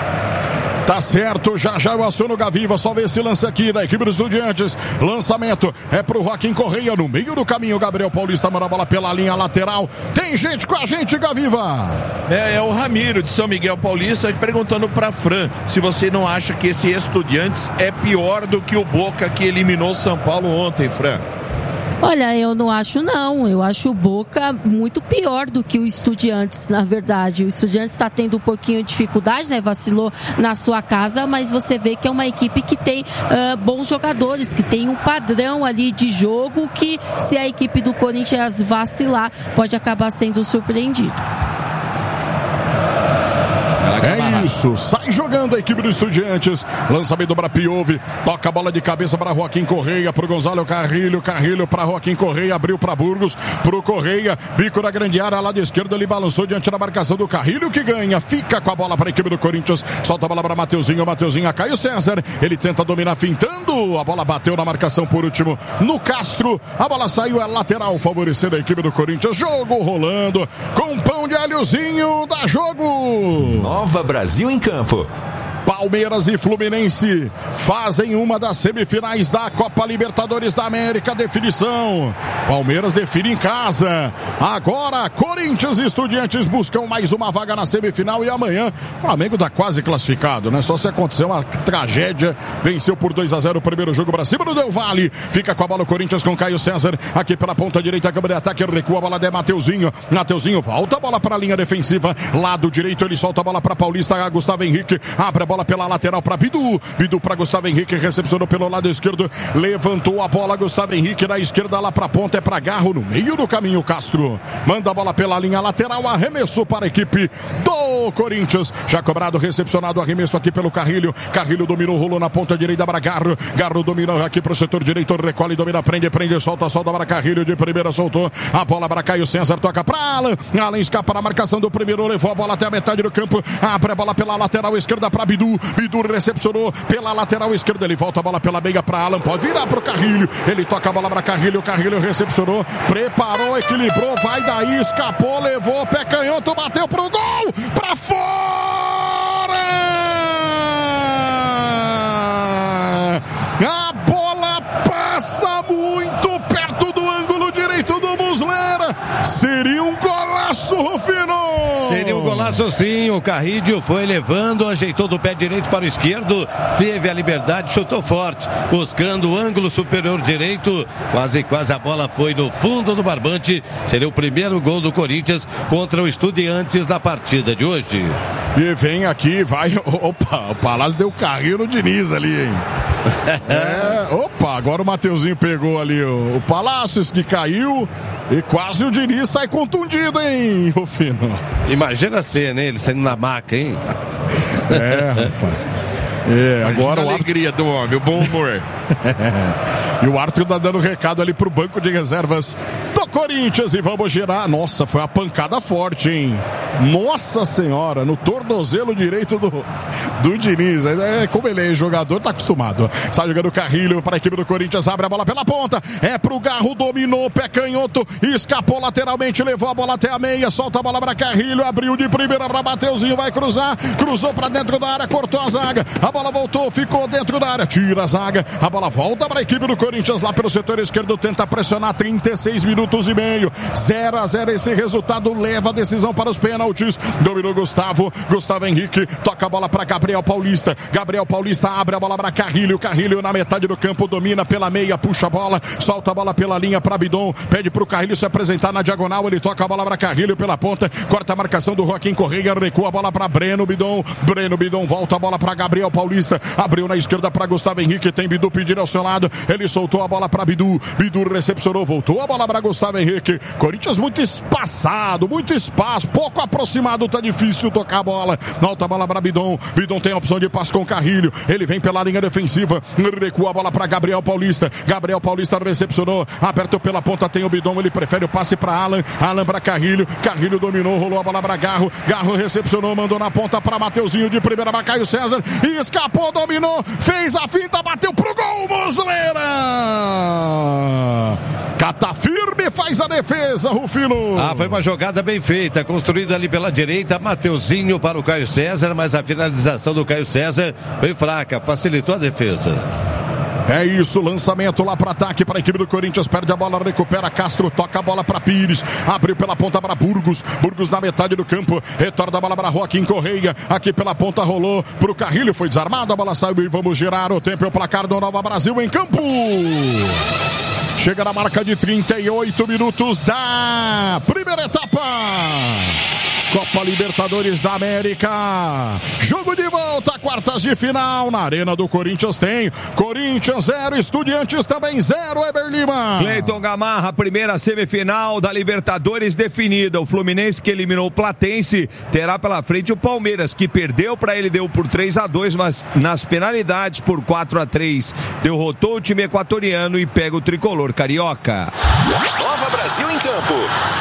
Tá certo, já já eu aciono o Gaviva, só ver esse lance aqui da equipe dos Estudiantes, lançamento é pro Joaquim Correia, no meio do caminho, Gabriel Paulista manda a bola pela linha lateral, tem gente com a gente, Gaviva. É, é o Ramiro de São Miguel Paulista perguntando pra Fran, se você não acha que esse Estudiantes é pior do que o Boca que eliminou o São Paulo ontem, Fran. Olha, eu não acho não, eu acho o Boca muito pior do que o Estudiantes, na verdade. O Estudiantes está tendo um pouquinho de dificuldade, né? Vacilou na sua casa, mas você vê que é uma equipe que tem uh, bons jogadores, que tem um padrão ali de jogo que, se a equipe do Corinthians vacilar, pode acabar sendo surpreendido. É isso, sai jogando a equipe do Estudiantes. Lançamento para Piove, toca a bola de cabeça para Joaquim Correia, para o Gonzalo Carrilho, Carrilho para Joaquim Correia, abriu para Burgos, para o Correia, bico da grande área, lado esquerdo, ele balançou diante da marcação do Carrilho, que ganha, fica com a bola para a equipe do Corinthians, solta a bola para Mateuzinho, Mateuzinho a Caio César, ele tenta dominar fintando, a bola bateu na marcação por último no Castro, a bola saiu, é lateral, favorecendo a equipe do Corinthians, jogo rolando, com pão de alhozinho, dá jogo! Nova Brasil em Campo. Palmeiras e Fluminense fazem uma das semifinais da Copa Libertadores da América. Definição. Palmeiras define em casa. Agora, Corinthians e Estudiantes buscam mais uma vaga na semifinal. E amanhã, Flamengo está quase classificado, né? Só se acontecer uma tragédia. Venceu por dois a zero o primeiro jogo para cima do Del Valle. Fica com a bola o Corinthians com Caio César. Aqui pela ponta direita, câmera de ataque. Recua a bola de Mateuzinho. Mateuzinho volta a bola para a linha defensiva. Lado direito, ele solta a bola para Paulista. Gustavo Henrique abre a bola pela lateral para Bidu, Bidu para Gustavo Henrique, recepcionou pelo lado esquerdo, levantou a bola, Gustavo Henrique na esquerda, lá para a ponta, é para Garro, no meio do caminho, Castro, manda a bola pela linha lateral, arremessou para a equipe do Corinthians, já cobrado, recepcionado, arremesso aqui pelo Carrilho, Carrilho dominou, rolou na ponta direita para Garro, Garro dominou aqui para o setor direito, recolhe, domina, prende, prende, solta, solta para Carrilho, de primeira soltou, a bola para Caio César, toca para Alan, Alan escapa na marcação do primeiro, levou a bola até a metade do campo, abre a bola pela lateral esquerda para Bidu, Bidu recepcionou pela lateral esquerda, ele volta a bola pela meia para Alan, pode virar para o Carrilho, ele toca a bola para Carrilho, Carrilho recepcionou, preparou, equilibrou, vai daí, escapou, levou, pé canhoto, bateu pro gol, para fora! A bola passa muito perto do ângulo direito do Muslera, seria um golaço, Rufino! Seria um golaço sim, o Carrilho foi levando, ajeitou do pé direito para o esquerdo, teve a liberdade, chutou forte, buscando o ângulo superior direito, quase quase a bola foi no fundo do barbante, seria o primeiro gol do Corinthians contra o Estudiantes da partida de hoje. E vem aqui, vai, opa, o Palácio deu carrinho no Diniz ali, hein? É, opa, agora o Mateuzinho pegou ali o, o Palácios que caiu e quase o Diniz sai contundido, hein, Rufino? Imagina a cena, hein? Ele saindo na maca, hein? É, rapaz. É, agora a alegria do homem, o bom humor. E o Arthur tá dando recado ali pro banco de reservas do Corinthians e vamos girar. Nossa, foi uma pancada forte, hein? Nossa senhora, no tornozelo direito do, do Diniz. É, como ele é jogador, tá acostumado. Sai jogando o Carrilho para a equipe do Corinthians, abre a bola pela ponta, é pro Garro, dominou, pé canhoto, escapou lateralmente, levou a bola até a meia, solta a bola para Carrilho, abriu de primeira para Mateuzinho, vai cruzar, cruzou para dentro da área, cortou a zaga, a bola voltou, ficou dentro da área, tira a zaga, a bola volta para a equipe do Corinthians lá pelo setor esquerdo, tenta pressionar, trinta e seis minutos e meio, zero a zero esse resultado, leva a decisão para os pênaltis, dominou Gustavo, Gustavo Henrique, toca a bola para Gabriel Paulista, Gabriel Paulista abre a bola para Carrilho, Carrilho na metade do campo, domina pela meia, puxa a bola, solta a bola pela linha para Bidon, pede para o Carrilho se apresentar na diagonal, ele toca a bola para Carrilho pela ponta, corta a marcação do Joaquim Correia, recua a bola para Breno Bidon, Breno Bidon volta a bola para Gabriel Paulista, abriu na esquerda para Gustavo Henrique, tem Bidu pedindo ao seu lado, ele soltou a bola para Bidu, Bidu recepcionou, voltou a bola para Gustavo Henrique, Corinthians muito espaçado, muito espaço, pouco aproximado, tá difícil tocar a bola, volta a bola para Bidon, Bidon tem a opção de passe com Carrilho, ele vem pela linha defensiva, recua a bola para Gabriel Paulista, Gabriel Paulista recepcionou, apertou pela ponta, tem o Bidon, ele prefere o passe para Alan, Alan para Carrilho, Carrilho dominou, rolou a bola para Garro, Garro recepcionou, mandou na ponta para Mateuzinho de primeira para Caio César, e escapou, dominou, fez a finta, bateu pro gol, Muslera! Cata firme, faz a defesa, Rufino. Ah, foi uma jogada bem feita, construída ali pela direita, Mateuzinho para o Caio César, mas a finalização do Caio César foi fraca, facilitou a defesa. É isso, lançamento lá para ataque para a equipe do Corinthians, perde a bola, recupera Castro, toca a bola para Pires, abriu pela ponta para Burgos, Burgos na metade do campo, retorna a bola para Joaquim Correia, aqui pela ponta rolou para o Carrilho, foi desarmado, a bola saiu e vamos girar o tempo e o placar do Nova Brasil em campo. chega na marca de trinta e oito minutos da primeira etapa. Copa Libertadores da América. Jogo de volta, quartas de final. Na Arena do Corinthians tem Corinthians zero, Estudiantes também zero, Eber Lima. Cleiton Gamarra, primeira semifinal da Libertadores definida. O Fluminense, que eliminou o Platense, terá pela frente o Palmeiras, que perdeu para ele, deu por três a dois, mas nas penalidades por quatro a três derrotou o time equatoriano e pega o tricolor carioca. Nova Brasil em campo.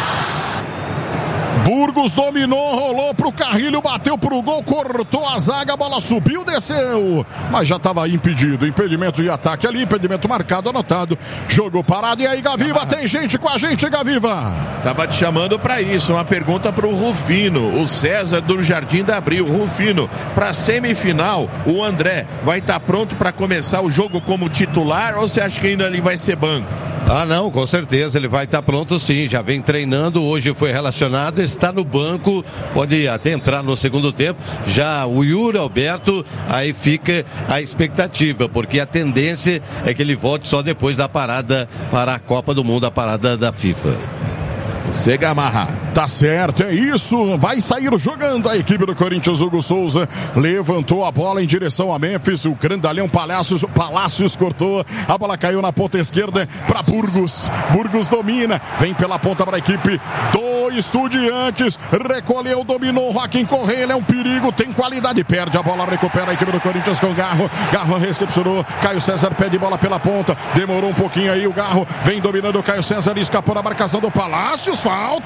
Burgos dominou, rolou pro Carrilho, bateu pro gol, cortou a zaga, a bola subiu, desceu, mas já estava impedido, impedimento de ataque ali, impedimento marcado, anotado, jogo parado. E aí, Gaviva, tem gente com a gente, Gaviva? Tava te chamando para isso, uma pergunta pro Rufino, o César do Jardim da Abril. Rufino, pra semifinal, o André vai estar tá pronto para começar o jogo como titular ou você acha que ainda ele vai ser banco? Ah, não, com certeza, ele vai estar pronto sim, já vem treinando, hoje foi relacionado, está no banco, pode até entrar no segundo tempo. Já o Yuri Alberto, aí fica a expectativa, porque a tendência é que ele volte só depois da parada para a Copa do Mundo, a parada da FIFA. Você, Gamarra. Tá certo, é isso. Vai sair jogando a equipe do Corinthians. Hugo Souza levantou a bola em direção a Memphis. O grandalhão Palácios, Palácios cortou. A bola caiu na ponta esquerda para Burgos. Burgos domina. Vem pela ponta para a equipe do Estudiantes. Recolheu, dominou. Joaquim Correia, ele é um perigo. Tem qualidade. Perde a bola, recupera a equipe do Corinthians com Garro. Garro recepcionou. Caio César pede bola pela ponta. Demorou um pouquinho aí o Garro. Vem dominando o Caio César. Escapou da marcação do Palácios. Falta!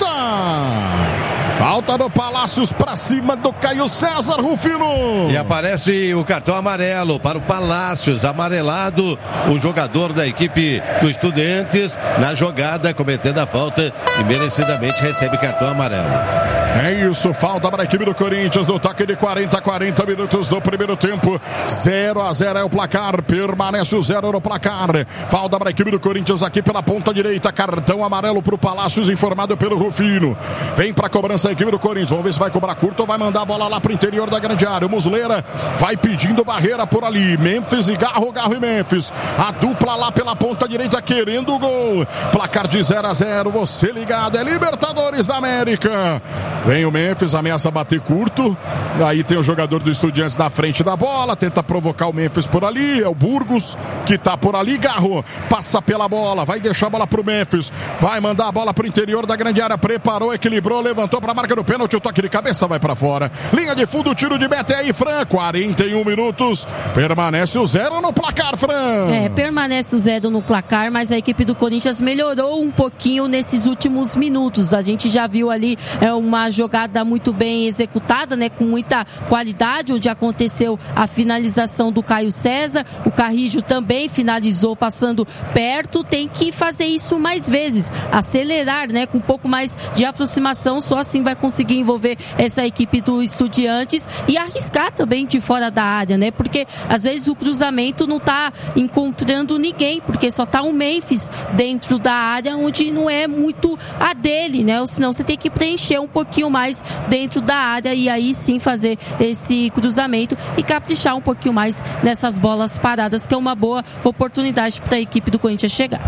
Falta do Palácios para cima do Caio César, Rufino. E aparece o cartão amarelo para o Palácios, amarelado o jogador da equipe do Estudiantes na jogada, cometendo a falta e merecidamente recebe cartão amarelo. É isso, falta para a equipe do Corinthians no toque de quarenta a quarenta minutos do primeiro tempo. zero a zero é o placar, permanece o zero no placar. Falta para a equipe do Corinthians aqui pela ponta direita, cartão amarelo para o Palácios, informado pelo Rufino. Vem para a cobrança a equipe do Corinthians, vamos ver se vai cobrar curto ou vai mandar a bola lá para o interior da grande área. O Muslera vai pedindo barreira por ali, Memphis e Garro, Garro e Memphis. A dupla lá pela ponta direita querendo o gol. Placar de zero a zero, você ligado, é Libertadores da América. Vem o Memphis, ameaça bater curto. Aí tem o jogador do Estudiantes na frente da bola, tenta provocar o Memphis por ali. É o Burgos que tá por ali. Garro passa pela bola, vai deixar a bola pro Memphis, vai mandar a bola pro interior da grande área, preparou, equilibrou, levantou pra marca do pênalti, o toque de cabeça vai pra fora. Linha de fundo, tiro de meta aí, Fran. quarenta e um minutos, permanece o zero no placar, Fran. É, permanece o zero no placar, mas a equipe do Corinthians melhorou um pouquinho nesses últimos minutos. A gente já viu ali é, uma jogada muito bem executada, né, com muita qualidade, onde aconteceu a finalização do Caio César. O Carrillo também finalizou passando perto. Tem que fazer isso mais vezes, acelerar, né, com um pouco mais de aproximação, só assim vai conseguir envolver essa equipe do Estudiantes e arriscar também de fora da área, né, porque às vezes o cruzamento não tá encontrando ninguém, porque só tá o Memphis dentro da área, onde não é muito a dele, né, ou senão você tem que preencher um pouquinho mais dentro da área e aí sim fazer esse cruzamento e caprichar um pouquinho mais nessas bolas paradas, que é uma boa oportunidade para a equipe do Corinthians chegar.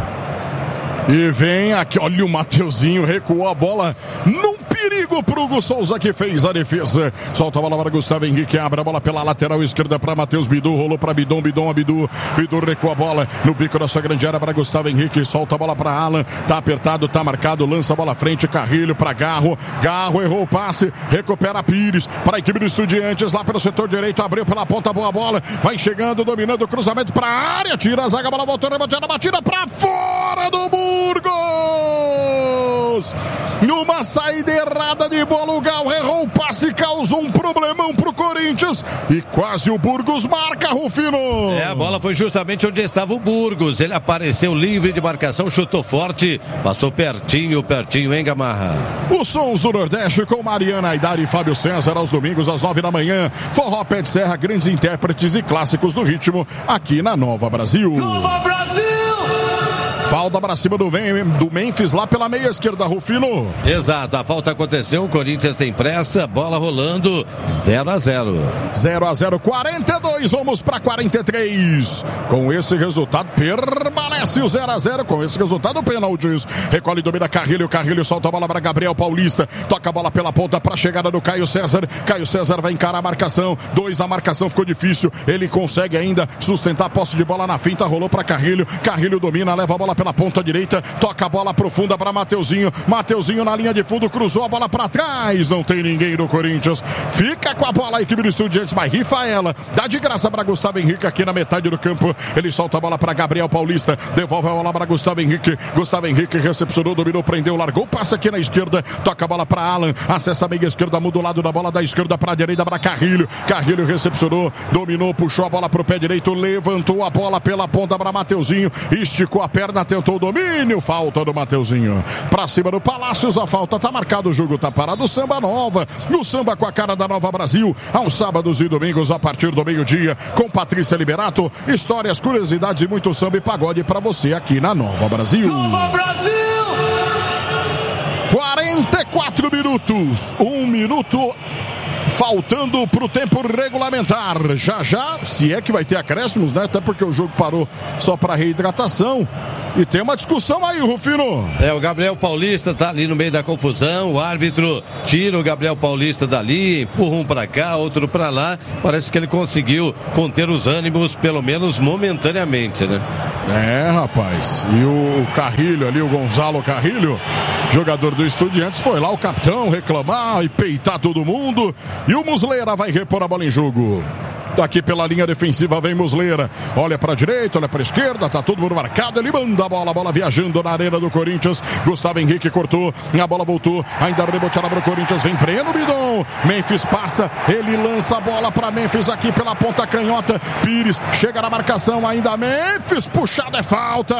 E vem aqui, olha o Mateuzinho, recuou a bola num perigo pro Hugo Souza, que fez a defesa. Solta a bola para Gustavo Henrique, abre a bola pela lateral esquerda para Matheus Bidu, rolou para Bidon, Bidon, Abidu, Bidu recua a bola no bico da sua grande área para Gustavo Henrique, solta a bola para Alan, tá apertado, tá marcado, lança a bola à frente, Carrilho para Garro, Garro errou o passe, recupera Pires para a equipe do Estudiantes, lá pelo setor direito, abriu pela ponta, boa bola, vai chegando, dominando o cruzamento para a área, tira a zaga, a bola voltou, rebatida, batida para fora do Burgos! Numa saída errada de bola, o Gal errou o passe, causou um problemão pro Corinthians e quase o Burgos marca, Rufino. É, a bola foi justamente onde estava o Burgos, ele apareceu livre de marcação, chutou forte, passou pertinho, pertinho, hein, Gamarra? Os sons do Nordeste com Mariana Aidar e Fábio César aos domingos às nove da manhã. Forró Pé de Serra, grandes intérpretes e clássicos do ritmo aqui na Nova Brasil. Nova Brasil! Falta pra cima do, do Memphis lá pela meia esquerda, Rufino. Exato, a falta aconteceu, o Corinthians tem pressa, bola rolando, zero a zero. zero a zero, quarenta e dois, vamos pra quarenta e três. Com esse resultado, permanece o zero a zero. Com esse resultado, pênaltis. Recolhe, domina Carrilho, Carrilho solta a bola para Gabriel Paulista. Toca a bola pela ponta pra chegada do Caio César. Caio César vai encarar a marcação. Dois na marcação, ficou difícil. Ele consegue ainda sustentar a posse de bola na finta. Rolou para Carrilho. Carrilho domina, leva a bola pela ponta direita. Toca a bola profunda para Mateuzinho. Mateuzinho na linha de fundo, cruzou a bola para trás. Não tem ninguém do Corinthians. Fica com a bola a equipe do Estudiantes, mas rifa ela. Dá de graça para Gustavo Henrique aqui na metade do campo. Ele solta a bola para Gabriel Paulista. Devolve a bola para Gustavo Henrique. Gustavo Henrique recepcionou, dominou, prendeu, largou. Passa aqui na esquerda. Toca a bola para Alan. Acessa a meia esquerda, muda o lado da bola da esquerda para a direita para Carrilho. Carrilho recepcionou, dominou, puxou a bola para o pé direito. Levantou a bola pela ponta para Mateuzinho. Esticou a perna, tentou o domínio. Falta do Mateuzinho. Para cima do Palácios, a falta tá marcado. O jogo tá parado. Samba Nova. No samba com a cara da Nova Brasil. Aos sábados e domingos a partir do meio-dia. Com Patrícia Liberato. Histórias, curiosidades e muito samba e pagode para você aqui na Nova Brasil. Nova Brasil! quarenta e quatro minutos. Um minuto faltando para o tempo regulamentar. Já já, se é que vai ter acréscimos, né? Até porque o jogo parou só para reidratação. E tem uma discussão aí, Rufino. É, o Gabriel Paulista tá ali no meio da confusão. O árbitro tira o Gabriel Paulista dali, empurra um para cá, outro para lá. Parece que ele conseguiu conter os ânimos, pelo menos momentaneamente, né? É, rapaz. E o Carrilho ali, o Gonzalo Carrilho, jogador do Estudiantes, foi lá o capitão reclamar e peitar todo mundo. E o Muslera vai repor a bola em jogo. Daqui pela linha defensiva vem Muslera. Olha para a direita, olha para a esquerda, tá todo mundo marcado. Ele manda a bola, a bola viajando na arena do Corinthians. Gustavo Henrique cortou, a bola voltou. Ainda reboteada para o Corinthians, vem Breno Bidon. Memphis passa, ele lança a bola para Memphis aqui pela ponta canhota. Pires chega na marcação, ainda Memphis, puxada é falta.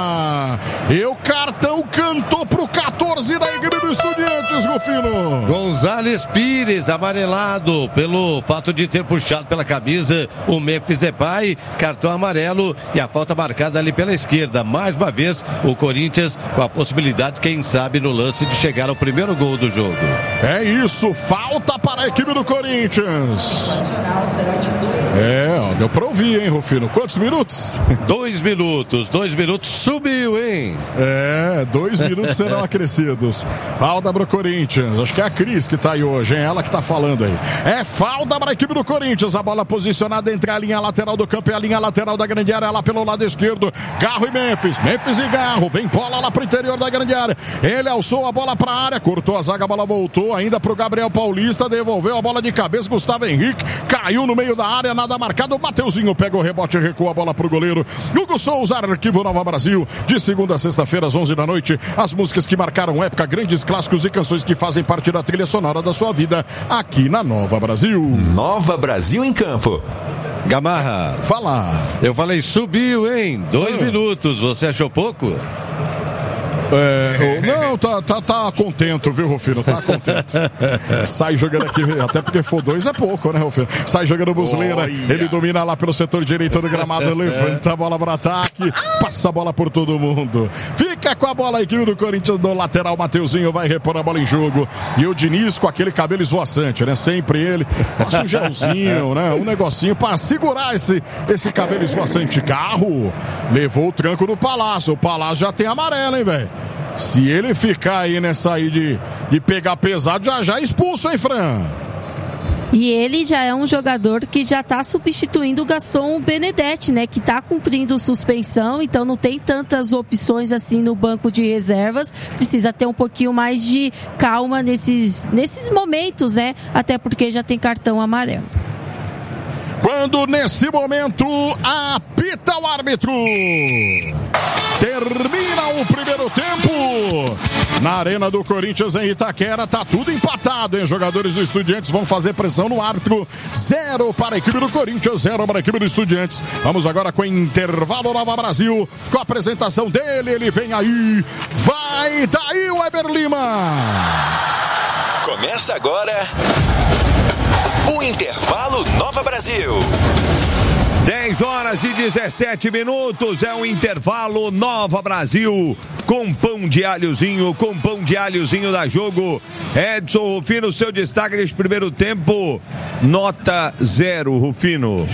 E o cartão cantou pro quatorze da equipe do Estudiantes, Rufino. Gonzales Pires, amarelado pelo fato de ter puxado pela camisa o Memphis Depay, cartão amarelo e a falta marcada ali pela esquerda. Mais uma vez o Corinthians com a possibilidade, quem sabe, no lance de chegar ao primeiro gol do jogo. É isso, falta para a equipe do Corinthians. É, ó, deu pra ouvir, hein, Rufino? Quantos minutos? Dois minutos, dois minutos, subiu, hein? É, dois minutos serão acrescidos. Falta para o Corinthians, acho que é a Cris que tá aí hoje, hein? Ela que tá falando aí. É falta para a equipe do Corinthians, a bola posicionada entre a linha lateral do campo e a linha lateral da grande área, lá pelo lado esquerdo. Garro e Memphis, Memphis e Garro, vem bola lá pro interior da grande área. Ele alçou a bola pra área, cortou a zaga, a bola voltou ainda pro Gabriel Paulista, devolveu a bola de cabeça, Gustavo Henrique, caiu no meio da área, nada marcado. Mateuzinho pega o rebote e recua a bola pro goleiro. Hugo Souza, Arquivo Nova Brasil, de segunda a sexta-feira às onze da noite, as músicas que marcaram época, grandes clássicos e canções que fazem parte da trilha sonora da sua vida, aqui na Nova Brasil. Nova Brasil em campo. Gamarra, fala. Eu falei subiu, hein? Dois ah. minutos, você achou pouco? É, não, tá, tá, tá contento, viu, Rufino? Tá contente. Sai jogando aqui, até porque for dois é pouco, né, Rufino? Sai jogando o Muslera, ele domina lá pelo setor direito do gramado, levanta a bola para ataque, passa a bola por todo mundo. Fica com a bola a equipe do Corinthians no lateral, Mateuzinho vai repor a bola em jogo. E o Diniz com aquele cabelo esvoaçante, né? Sempre ele, passa um gelzinho, né? Um negocinho para segurar esse, esse cabelo esvoaçante. Carro levou o tranco do Palácio. O Palácio já tem amarelo, hein, velho? Se ele ficar aí nessa aí de, de pegar pesado, já já expulso, hein, Fran? E ele já é um jogador que já está substituindo o Gaston Benedetti, né? Que está cumprindo suspensão, então não tem tantas opções assim no banco de reservas. Precisa ter um pouquinho mais de calma nesses, nesses momentos, né? Até porque já tem cartão amarelo. Quando nesse momento apita o árbitro. Termina o primeiro tempo. Na arena do Corinthians em Itaquera, tá tudo empatado, hein? Jogadores do Estudiantes vão fazer pressão no árbitro. Zero para a equipe do Corinthians, zero para a equipe do Estudiantes. Vamos agora com o intervalo Nova Brasil, com a apresentação dele, ele vem aí. Vai daí o Weber Lima. Começa agora o Intervalo Nova Brasil. dez horas e dezessete minutos, é um intervalo. Nova Brasil, com pão de alhozinho, com pão de alhozinho da Jogo. Edson Rufino, seu destaque neste primeiro tempo, nota zero, Rufino.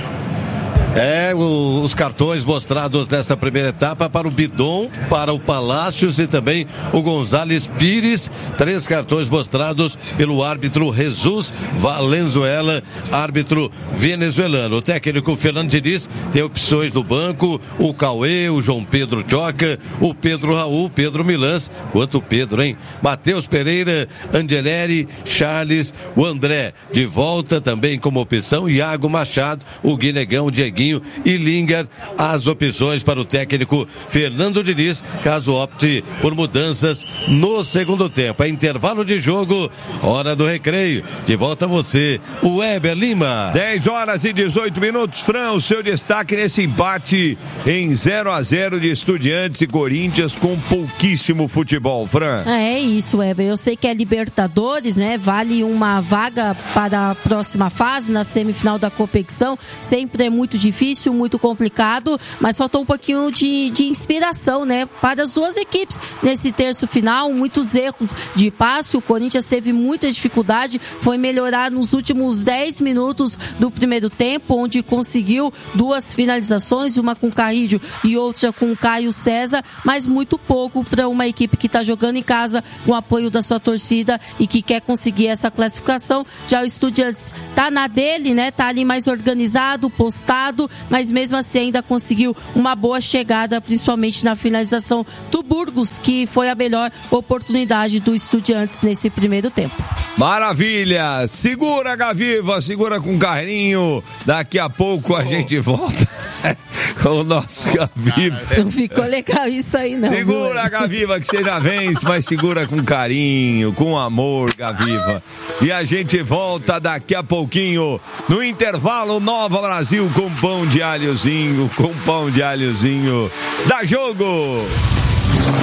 É, o, os cartões mostrados nessa primeira etapa para o Bidon, para o Palácios e também o Gonzales Pires. Três cartões mostrados pelo árbitro Jesus Valenzuela, árbitro venezuelano. O técnico Fernando Diniz tem opções do banco: o Cauê, o João Pedro Choca, o Pedro Raul, o Pedro Milans. Quanto Pedro, hein? Matheus Pereira, Angeleri, Charles, o André de volta também como opção, Iago Machado, o Guinegão, o Dieguinho e Linger, as opções para o técnico Fernando Diniz, caso opte por mudanças no segundo tempo. É intervalo de jogo, hora do recreio. De volta a você, o Weber Lima. dez horas e dezoito minutos, Fran, o seu destaque nesse empate em zero a zero de Estudiantes e Corinthians, com pouquíssimo futebol, Fran. É isso, Weber. Eu sei que é Libertadores, né? Vale uma vaga para a próxima fase, na semifinal da competição. Sempre é muito difícil. Difícil, muito complicado, mas faltou um pouquinho de, de inspiração, né, para as duas equipes nesse terço final. Muitos erros de passe, o Corinthians teve muita dificuldade, foi melhorar nos últimos dez minutos do primeiro tempo, onde conseguiu duas finalizações, uma com o Carrillo e outra com o Caio César, mas muito pouco para uma equipe que está jogando em casa com o apoio da sua torcida e que quer conseguir essa classificação. Já o Estudiantes tá na dele, né, tá ali mais organizado, postado, mas mesmo assim ainda conseguiu uma boa chegada, principalmente na finalização do Burgos, que foi a melhor oportunidade do Estudiantes nesse primeiro tempo. Maravilha! Segura, Gaviva, segura com carinho. Daqui a pouco a oh. gente volta com o nosso Gaviva. Não ficou legal isso aí, não. Segura, Gaviva, que você já vence, mas segura com carinho, com amor, Gaviva. E a gente volta daqui a pouquinho, no intervalo. Nova Brasil, com pão de alhozinho, com pão de alhozinho da Jogo.